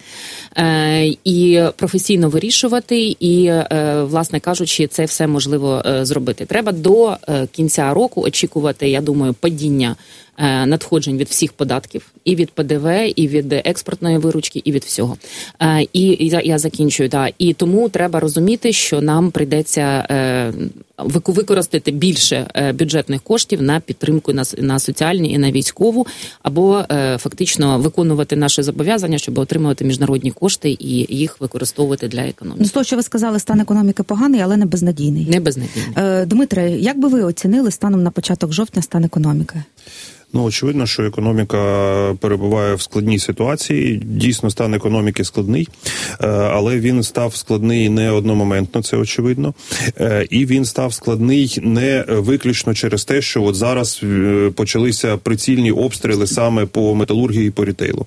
B: і професійно вирішувати, і, власне кажучи, це все можливо зробити. Треба до кінця року очікувати, я думаю, падіння надходжень від всіх податків, і від Пе Де Ве, і від експортної виручки, і від всього. І я, я закінчую, да. І тому треба розуміти, що нам прийдеться використати більше бюджетних коштів на підтримку на, на соціальні і на військову, або фактично виконувати наші зобов'язання, щоб отримувати міжнародні кошти і їх використовувати для економіки.
G: З того, що ви сказали, стан економіки поганий, але не безнадійний.
B: Не безнадійний.
G: Дмитре, як би ви оцінили станом на початок жовтня стан економіки?
H: Ну, очевидно, що економіка перебуває в складній ситуації. Дійсно, стан економіки складний, але він став складний не одномоментно, це очевидно. І він став складний не виключно через те, що от зараз почалися прицільні обстріли саме по металургії і по рітейлу.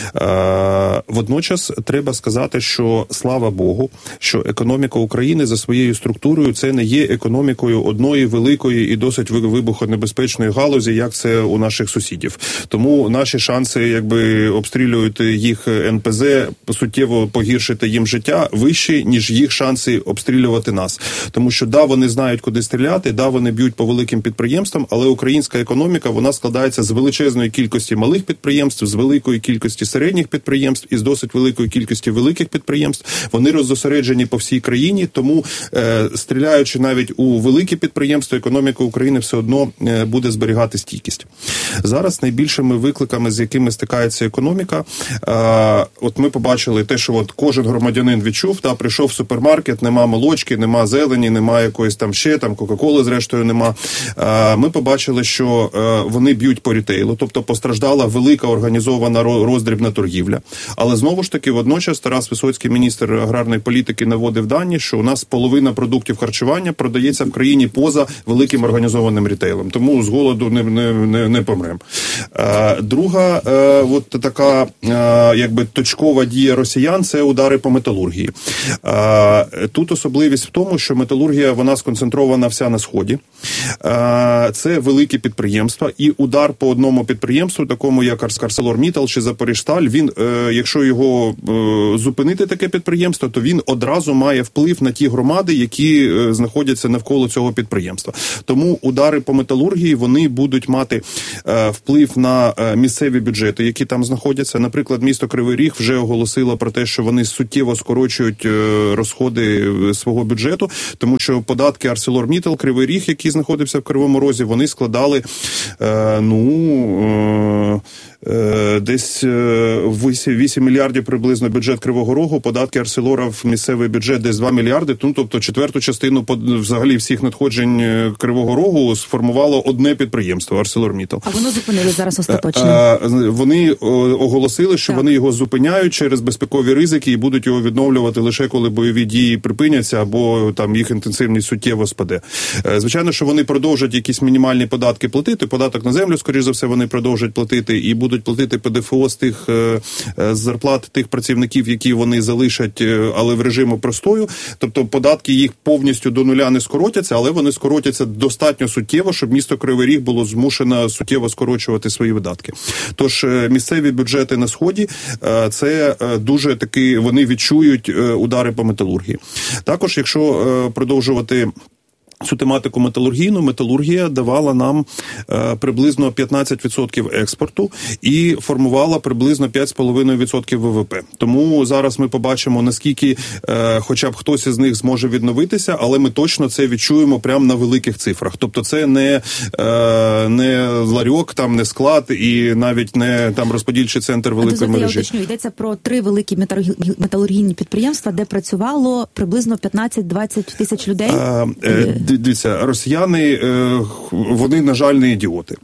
H: Водночас треба сказати, що, слава Богу, що економіка України за своєю структурою це не є економікою одної великої і досить вибухонебезпечної галузі, як це у нас наших сусідів. Тому наші шанси, якби обстрілювати їх Ен Пе Зе, суттєво погіршити їм життя, вищі, ніж їх шанси обстрілювати нас. Тому що, да, вони знають, куди стріляти, да, вони б'ють по великим підприємствам, але українська економіка, вона складається з величезної кількості малих підприємств, з великої кількості середніх підприємств і з досить великої кількості великих підприємств. Вони роззосереджені по всій країні, тому е, стріляючи навіть у великі підприємства, економіка України все одно е, буде зберігати стійкість. Зараз найбільшими викликами, з якими стикається економіка, от ми побачили те, що от кожен громадянин відчув, та прийшов в супермаркет, нема молочки, нема зелені, нема якоїсь там ще, там Кока-Коли зрештою нема. Ми побачили, що вони б'ють по рітейлу, тобто постраждала велика організована роздрібна торгівля. Але знову ж таки, водночас Тарас Висоцький, міністр аграрної політики, наводив дані, що у нас половина продуктів харчування продається в країні поза великим організованим рітейлом. Тому з голоду не, не, не, не помремо. Друга от така якби точкова дія росіян – це удари по металургії. Тут особливість в тому, що металургія, вона сконцентрована вся на Сході. Це великі підприємства, і удар по одному підприємству, такому як ArcelorMittal чи Запоріжсталь, він, якщо його зупинити, таке підприємство, то він одразу має вплив на ті громади, які знаходяться навколо цього підприємства. Тому удари по металургії, вони будуть мати вплив на місцеві бюджети, які там знаходяться. Наприклад, місто Кривий Ріг вже оголосило про те, що вони суттєво скорочують розходи свого бюджету, тому що податки ArcelorMittal, Кривий Ріг, який знаходився в Кривому Розі, вони складали, ну, десь вісім мільярдів приблизно бюджет Кривого Рогу, податки Арселора в місцевий бюджет десь два мільярди, ну, тобто четверту частину взагалі всіх надходжень Кривого Рогу сформувало одне підприємство ArcelorMittal.
G: А воно зупинили зараз остаточно?
H: Вони оголосили, що так. Вони його зупиняють через безпекові ризики і будуть його відновлювати лише коли бойові дії припиняться або там їх інтенсивність суттєво спаде. Звичайно, що вони продовжать якісь мінімальні податки платити, податок на землю, скоріш за все, вони продовжать платити і будуть платити ПДФО з тих з зарплат тих працівників, які вони залишать, але в режиму простою. Тобто податки їх повністю до нуля не скоротяться, але вони скоротяться достатньо суттєво, щоб місто Кривий Ріг було змушено суттєво скорочувати свої видатки. Тож місцеві бюджети на Сході – це дуже таки, вони відчують удари по металургії. Також, якщо продовжувати цю тематику металургійну, металургія давала нам е, приблизно п'ятнадцять відсотків експорту і формувала приблизно п'ять цілих п'ять десятих відсотка ВВП. Тому зараз ми побачимо, наскільки е, хоча б хтось із них зможе відновитися, але ми точно це відчуємо прямо на великих цифрах. Тобто це не, е, не ларьок, там не склад і навіть не там розподільчий центр великої мережі. Я
G: уточню, йдеться про три великі металургійні підприємства, де працювало приблизно п'ятнадцять-двадцять тисяч людей.
H: Е, е, Дивіться, росіяни, вони, на жаль, не ідіоти.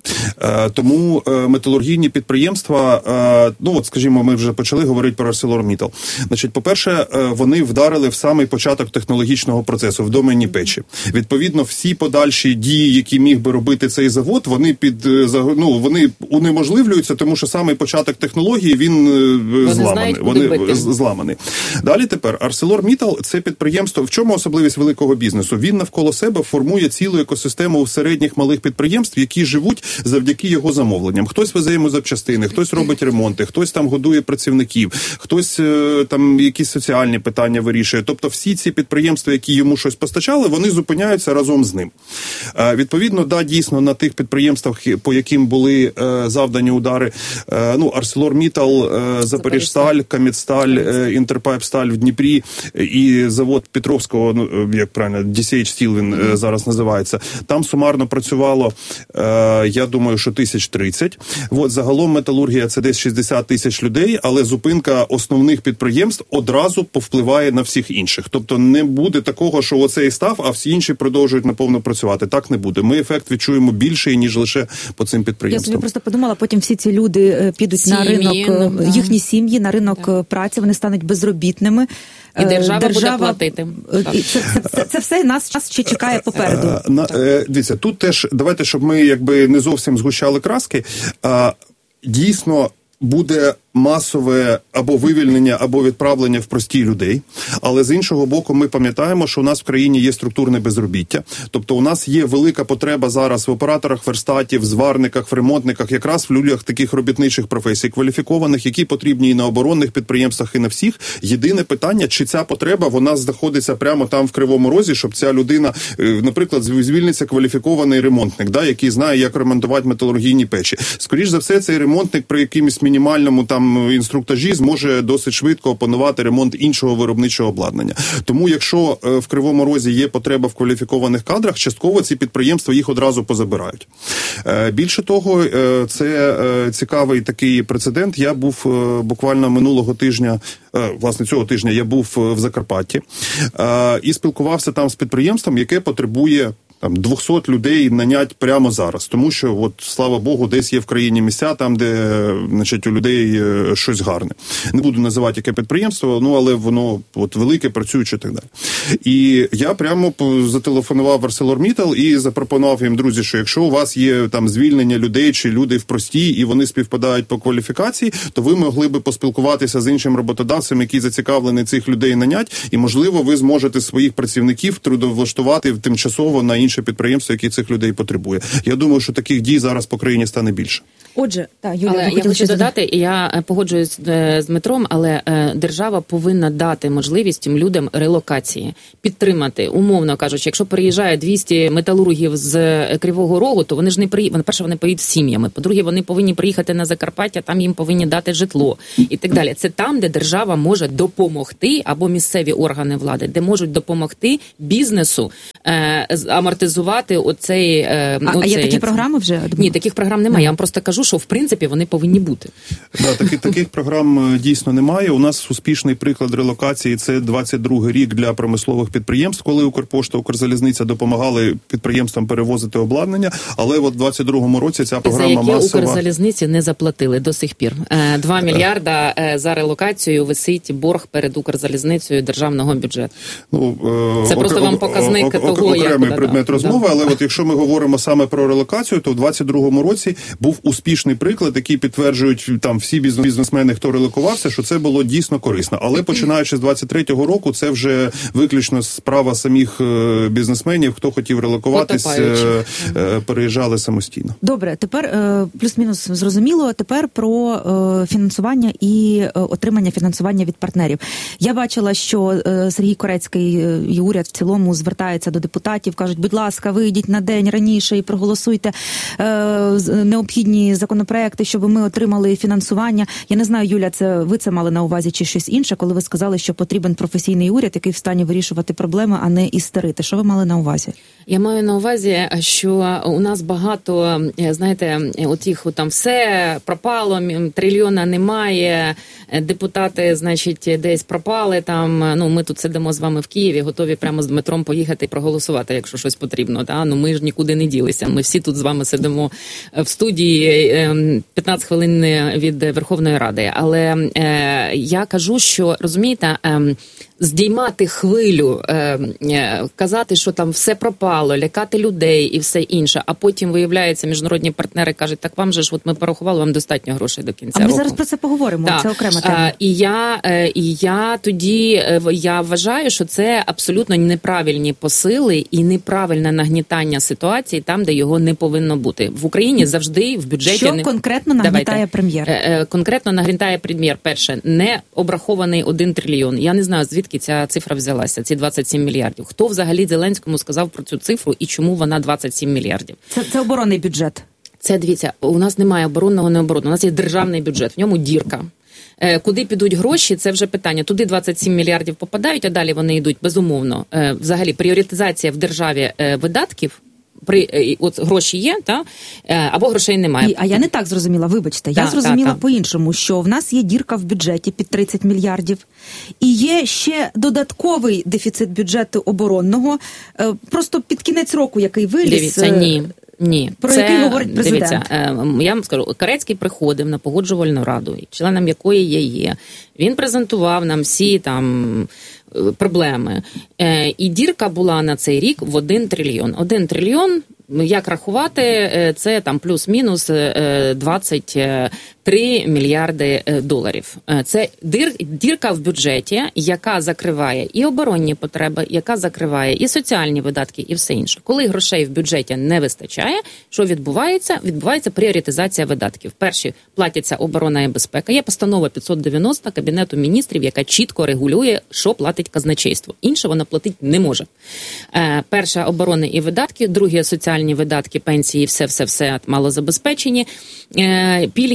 H: Тому металургійні підприємства, ну от, скажімо, ми вже почали говорити про ArcelorMittal. Значить, по-перше, вони вдарили в самий початок технологічного процесу, в домені печі. Відповідно, всі подальші дії, які міг би робити цей завод, вони під, ну, вони унеможливлюються, тому що самий початок технології, він вони зламаний. Вони зламаний. Далі тепер, ArcelorMittal – це підприємство, в чому особливість великого бізнесу? Він навколо себе формує цілу екосистему середніх малих підприємств, які живуть завдяки його замовленням. Хтось везе йому запчастини, хтось робить ремонти, хтось там годує працівників, хтось там якісь соціальні питання вирішує. Тобто всі ці підприємства, які йому щось постачали, вони зупиняються разом з ним. Відповідно, да, дійсно, на тих підприємствах, по яким були завдані удари, ну, ArcelorMittal, Запоріжсталь, Кам'ятсталь, Інтерпайпсталь в Дніпрі і завод Петровського, ну, як правильно, ді сі ейч Steel він зараз називається. Там сумарно працювало, е, я думаю, що тисяч тридцять. От, загалом металургія – це десь шістдесят тисяч людей, але зупинка основних підприємств одразу повпливає на всіх інших. Тобто не буде такого, що оцей став, а всі інші продовжують наповно працювати. Так не буде. Ми ефект відчуємо більший, ніж лише по цим підприємствам.
G: Я собі просто подумала, потім всі ці люди підуть сім'ї, на ринок, ну, їхні сім'ї, на ринок так. праці, вони стануть безробітними.
I: І держава, держава буде платити.
G: І це, це, це, це все нас час ще чекає попереду.
H: На, дивіться, тут теж, давайте, щоб ми якби не зовсім згущали краски, дійсно буде масове або вивільнення, або відправлення в прості людей. Але з іншого боку, ми пам'ятаємо, що у нас в країні є структурне безробіття. Тобто у нас є велика потреба зараз в операторах верстатів, зварниках, в ремонтниках, якраз в людях таких робітничих професій, кваліфікованих, які потрібні і на оборонних підприємствах, і на всіх. Єдине питання, чи ця потреба, вона знаходиться прямо там в Кривому Розі, щоб ця людина, наприклад, звільниться кваліфікований ремонтник, да, який знає, як ремонтувати металургійні печі. Скоріш за все, цей ремонтник при якимось мінімальному там там інструктажі зможе досить швидко опанувати ремонт іншого виробничого обладнання. Тому якщо в Кривому Розі є потреба в кваліфікованих кадрах, частково ці підприємства їх одразу позабирають. Більше того, це цікавий такий прецедент. Я був буквально минулого тижня, власне цього тижня, я був в Закарпатті і спілкувався там з підприємством, яке потребує там двісті людей нанять прямо зараз, тому що, от, слава Богу, десь є в країні місця, там, де, значить, у людей щось гарне. Не буду називати, яке підприємство, ну, але воно от велике, працююче і так далі. І я прямо зателефонував в ArcelorMittal і запропонував їм, друзі, що якщо у вас є там звільнення людей чи люди в простій, і вони співпадають по кваліфікації, то ви могли би поспілкуватися з іншим роботодавцем, який зацікавлений цих людей нанять, і, можливо, ви зможете своїх працівників трудовлаштувати тимчасово на інші підприємство, які цих людей потребує. Я думаю, що таких дій зараз по країні стане більше.
G: Отже, та, Юлія,
I: але я хочу додати, я погоджуюсь з Дмитром, але держава повинна дати можливість цим людям релокації, підтримати, умовно кажучи, якщо приїжджає двісті металургів з Кривого Рогу, то вони ж не приїдуть, перше, вони поїдуть з сім'ями, по-друге, вони повинні приїхати на Закарпаття, там їм повинні дати житло і так далі. Це там, де держава може допомогти, або місцеві органи влади, де можуть допомогти бізнесу е, амортизувати оцей... Е,
G: а,
I: оцей,
G: а є такі програми вже?
I: Ні, таких програм немає. Я вам просто кажу, що в принципі вони повинні бути.
H: Да, таки, таких програм дійсно немає. У нас успішний приклад релокації – це двадцять другий рік для промислових підприємств, коли Укрпошта, Укрзалізниця допомагали підприємствам перевозити обладнання, але от в двадцять другому році ця програма масова... За яке
I: масова... Укрзалізниці не заплатили до сих пір. Два мільярда за релокацію висить борг перед Укрзалізницею державного бюджету.
H: Ну,
I: це ок- просто вам показник ок- ок-
H: того, як... Окремий предмет
I: да,
H: розмови,
I: да.
H: але от якщо ми говоримо саме про релокацію, то в двадцять другому році був успішний приклад, який підтверджують там всі бізнесмени, хто релокувався, що це було дійсно корисно. Але починаючи з двадцять третього року, це вже виключно справа самих бізнесменів, хто хотів релокуватись, е, е, переїжджали самостійно.
G: Добре, тепер е, плюс-мінус зрозуміло, тепер про е, фінансування і е, отримання фінансування від партнерів. Я бачила, що е, Сергій Корецький і уряд в цілому звертається до депутатів, кажуть, будь ласка, вийдіть на день раніше і проголосуйте е, необхідні законопроекти, щоб ми отримали фінансування. Я не знаю, Юля, це ви це мали на увазі чи щось інше, коли ви сказали, що потрібен професійний уряд, який в стані вирішувати проблеми, а не істерити. Що ви мали на увазі?
I: Я маю на увазі, що у нас багато, знаєте, отіх там все пропало, трильйона немає, депутати, значить, десь пропали там. Ну, ми тут сидимо з вами в Києві, готові прямо з Дмитром поїхати і проголосувати, якщо щось потрібно. Та? Ну, ми ж нікуди не ділися. Ми всі тут з вами сидимо в студії п'ятнадцять хвилин від Верховної Ради. Але е, я кажу, що, розумієте, е, здіймати хвилю, е, е, казати, що там все пропало, лякати людей і все інше, а потім, виявляється, міжнародні партнери кажуть, так вам же ж, от ми порахували, вам достатньо грошей до кінця
G: року. А ми
I: року.
G: зараз про це поговоримо,
I: так.
G: Це окрема тема.
I: А, і, я, і я тоді, я вважаю, що це абсолютно неправильні посили і неправильне нагнітання ситуації там, де його не повинно бути. В Україні завжди в бюджеті...
G: Що
I: не...
G: конкретно нагнітає Давайте. прем'єр?
I: Конкретно нагнітає прем'єр. Перше, не обрахований один трильйон. Я не знаю, звідки ця цифра взялася, ці двадцять сім мільярдів. Хто взагалі Зеленському сказав про цю цифру і чому вона двадцять сім мільярдів?
G: Це, це оборонний бюджет.
I: Це, дивіться, у нас немає оборонного, не оборонного. У нас є державний бюджет, в ньому дірка. Куди підуть гроші, це вже питання. Туди двадцять сім мільярдів попадають, а далі вони йдуть, безумовно. Взагалі, пріоритизація в державі видатків, при от гроші є, та або грошей немає.
G: І, а я не так зрозуміла, вибачте.
I: Та,
G: я зрозуміла
I: та, та.
G: по-іншому, що в нас є дірка в бюджеті під тридцять мільярдів, і є ще додатковий дефіцит бюджету оборонного, просто під кінець року, який виліз.
I: Дивіться, ні. Ні,
G: про
I: це,
G: який говорить президент.
I: Дивіться, я вам скажу, Корецький приходив на погоджувальну раду, членом якої я є. Він презентував нам всі там проблеми. І дірка була на цей рік в один трильйон. Один трильйон, як рахувати, це там плюс-мінус двадцять три мільярди доларів. Це дір, дірка в бюджеті, яка закриває і оборонні потреби, яка закриває і соціальні видатки, і все інше. Коли грошей в бюджеті не вистачає, що відбувається? Відбувається пріоритизація видатків. Перші платяться оборона і безпека. Є постанова п'ятсот дев'яносто Кабінету міністрів, яка чітко регулює, що платить казначейство. Інше воно платити не може. Перша – оборони і видатки, друге – соціальні видатки, пенсії, все-все-все малозабезпечені, пільги, і третє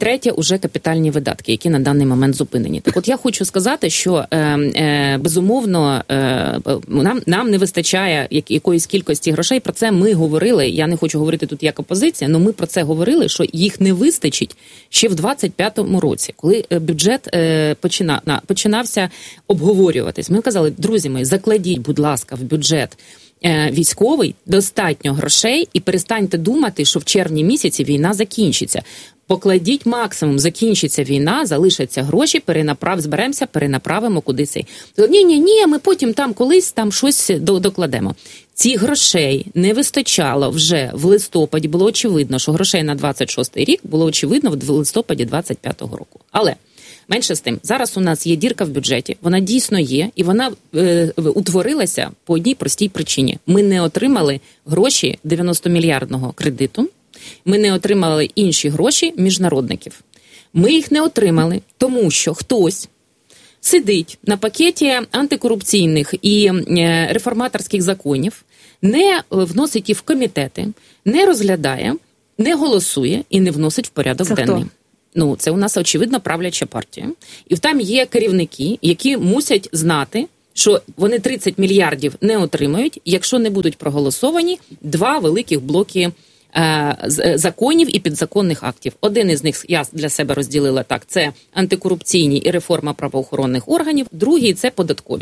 I: третє, уже капітальні видатки, які на даний момент зупинені. Так от я хочу сказати, що е, е, безумовно е, нам, нам не вистачає якоїсь кількості грошей. Про це ми говорили. Я не хочу говорити тут як опозиція, але ми про це говорили, що їх не вистачить ще в двадцять п'ятому році, коли бюджет е, почина, на, починався обговорюватись. Ми казали, друзі мої, закладіть, будь ласка, в бюджет військовий достатньо грошей і перестаньте думати, що в червні місяці війна закінчиться. Покладіть максимум, закінчиться війна, залишаться гроші, перенаправ, зберемося, перенаправимо кудись. Ні-ні-ні, ми потім там колись там щось докладемо. Цих грошей не вистачало вже в листопаді. Було очевидно, що грошей на двадцять шостий рік було очевидно в листопаді двадцять п'ятого року. Але менше з тим, зараз у нас є дірка в бюджеті, вона дійсно є, і вона е, утворилася по одній простій причині. Ми не отримали гроші дев'яностомільярдного кредиту, ми не отримали інші гроші міжнародників. Ми їх не отримали, тому що хтось сидить на пакеті антикорупційних і е, реформаторських законів, не вносить їх в комітети, не розглядає, не голосує і не вносить в порядок
G: Це
I: денний.
G: Хто?
I: Ну, це у нас, очевидно, правляча партія. І там є керівники, які мусять знати, що вони тридцять мільярдів не отримають, якщо не будуть проголосовані два великих блоки е, законів і підзаконних актів. Один із них я для себе розділила так, це антикорупційні і реформа правоохоронних органів, другий – це податкові.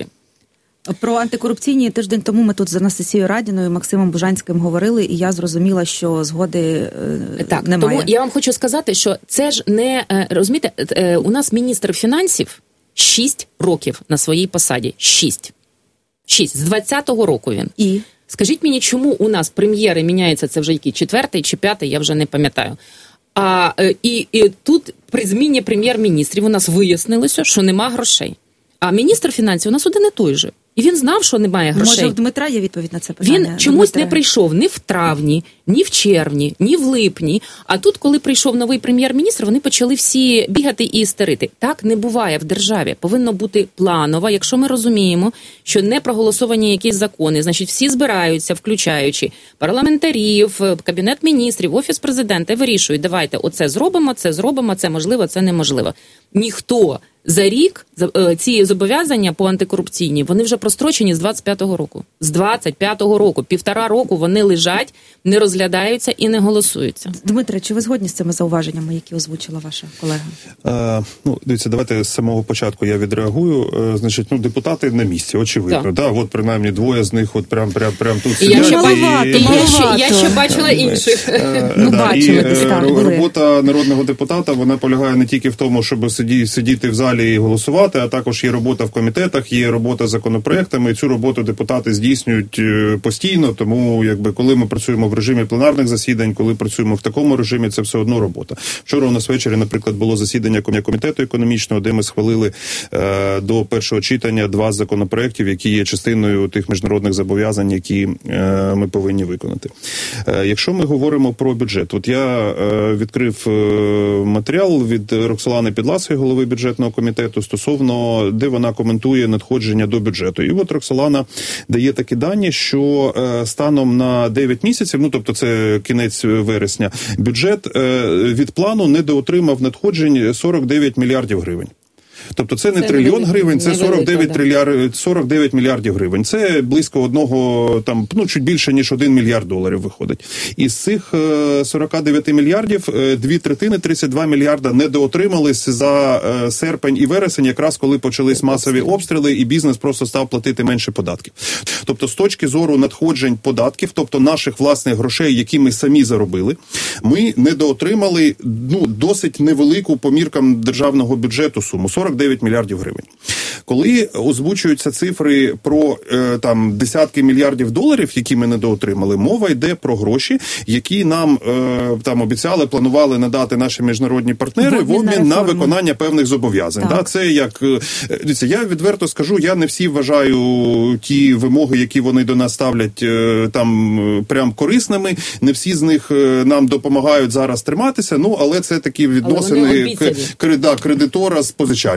G: Про антикорупційні тиждень тому ми тут з Анастасією Радіною, Максимом Бужанським говорили, і я зрозуміла, що згоди е,
I: так,
G: немає.
I: Тому я вам хочу сказати, що це ж не, розумієте, е, у нас міністр фінансів шість років на своїй посаді. Шість. Шість. З двадцятого року він.
G: І?
I: Скажіть мені, чому у нас прем'єри міняються, це вже який, четвертий чи п'ятий, я вже не пам'ятаю. А, і, і тут при зміні прем'єр-міністрів у нас вияснилося, що нема грошей. А міністр фінансів у нас один і той же. І він знав, що немає грошей.
G: Може, в Дмитра є відповідь на це питання?
I: Він чомусь
G: Дмитра.
I: не прийшов ні в травні, ні в червні, ні в липні. А тут, коли прийшов новий прем'єр-міністр, вони почали всі бігати і істерити. Так не буває в державі. Повинно бути планово. Якщо ми розуміємо, що не проголосовані якісь закони, значить всі збираються, включаючи парламентарів, Кабінет міністрів, Офіс президента, і вирішують, давайте оце зробимо, це зробимо, це можливо, це неможливо. Ніхто за рік ці зобов'язання по антикорупційні, вони вже прострочені з двадцять п'ятого року. З двадцять п'ятого року. Півтора року вони лежать, не розглядаються і не голосуються.
G: Дмитре, чи ви згодні з цими зауваженнями, які озвучила ваша колега?
H: А, ну, дивіться, давайте з самого початку я відреагую. А, значить, ну, депутати на місці, очевидно. Так. Да, от, принаймні, двоє з них от прям, прям, прям тут сидять.
I: Я ще,
G: маловато,
I: і... я, ще, я ще бачила інших.
G: Ну, бачили десь так.
H: Робота народного депутата, вона полягає не тільки в тому, щоб сидіти, сидіти в залі і голосувати, а також є робота в комітетах, є робота з законопроектами, і цю роботу депутати здійснюють постійно, тому якби коли ми працюємо в режимі пленарних засідань, коли працюємо в такому режимі, це все одно робота. Вчора у нас ввечері, наприклад, було засідання комітету економічного, де ми схвалили е, до першого читання два законопроектів, які є частиною тих міжнародних зобов'язань, які е, ми повинні виконати. Е, якщо ми говоримо про бюджет, от я е, відкрив е, матеріал від Роксолани Підласої, голови бюджетного комітету, стосовно, де вона коментує надходження до бюджету. І от Роксолана дає такі дані, що е, станом на дев'ять місяців, ну тобто це кінець вересня, бюджет е, від плану недоотримав надходжень сорок дев'ять мільярдів гривень. Тобто це не це трильйон невелико, гривень, це сорок дев'ять, трильяр, сорок дев'ять мільярдів гривень. Це близько одного, там, ну, чуть більше, ніж один мільярд доларів виходить. Із цих сорок дев'ять мільярдів, дві третини, тридцять два мільярда недоотримались за серпень і вересень, якраз коли почались масові обстріли, і бізнес просто став платити менше податків. Тобто з точки зору надходжень податків, тобто наших власних грошей, які ми самі заробили, ми недоотримали, ну, досить невелику по міркам державного бюджету суму – сорок дев'ять мільярдів гривень. Коли озвучуються цифри про е, там десятки мільярдів доларів, які ми недоотримали, мова йде про гроші, які нам е, там обіцяли, планували надати наші міжнародні партнери в обмін на виконання певних зобов'язань. Да, це як е, дивіться, я відверто скажу, я не всі вважаю ті вимоги, які вони до нас ставлять, е, там прям корисними. Не всі з них е, нам допомагають зараз триматися. Ну, але це такі відносини к, да, кредитора з позичальником.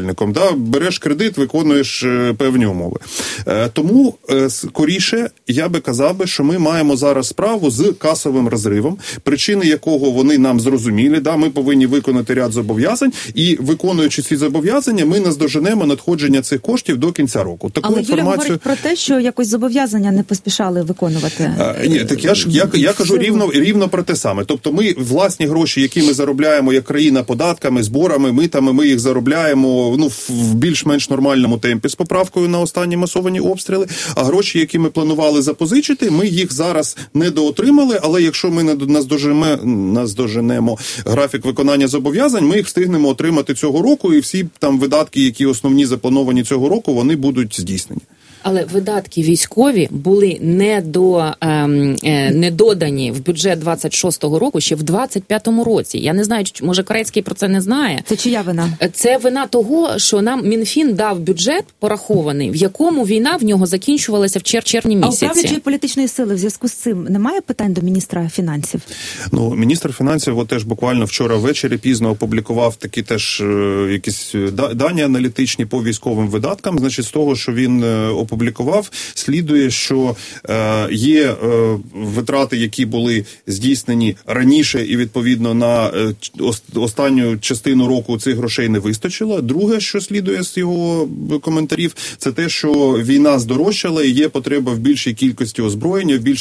H: будівельником. Да? Береш кредит, виконуєш певні умови. Тому, скоріше, я би казав би, що ми маємо зараз справу з касовим розривом, причини якого вони нам зрозуміли. Да? Ми повинні виконати ряд зобов'язань, і виконуючи ці зобов'язання, ми наздоженемо надходження цих коштів до кінця року. Таку
G: Але
H: інформацію...
G: Юля говорить про те, що якось зобов'язання не поспішали виконувати.
H: А, ні, так я ж я, я кажу рівно, рівно про те саме. Тобто ми власні гроші, які ми заробляємо як країна податками, зборами, митами, ми їх заробляємо ну, в більш-менш нормальному темпі з поправкою на останні масовані обстріли, а гроші, які ми планували запозичити, ми їх зараз недоотримали, але якщо ми не наздоженемо, наздоженемо графік виконання зобов'язань, ми їх встигнемо отримати цього року, і всі там видатки, які основні заплановані цього року, вони будуть здійснені.
I: Але видатки військові були не до ем, е, не додані в бюджет двадцять шостого року ще в двадцять п'ятому році. Я не знаю, може Корецький про це не знає.
G: Це чия вина?
I: Це вина того, що нам Мінфін дав бюджет порахований, в якому війна в нього закінчувалася в чер- червні місяці.
G: А у правлячої політичної сили в зв'язку з цим немає питань до міністра фінансів?
H: Ну, міністр фінансів от теж буквально вчора ввечері пізно опублікував такі теж е, якісь дані аналітичні по військовим видаткам. Значить, з того, що він е, опублікував, слідує, що е, є е, витрати, які були здійснені раніше і, відповідно, на е, останню частину року цих грошей не вистачило. Друге, що слідує з його коментарів, це те, що війна здорожчала і є потреба в більшій кількості озброєння, в більшій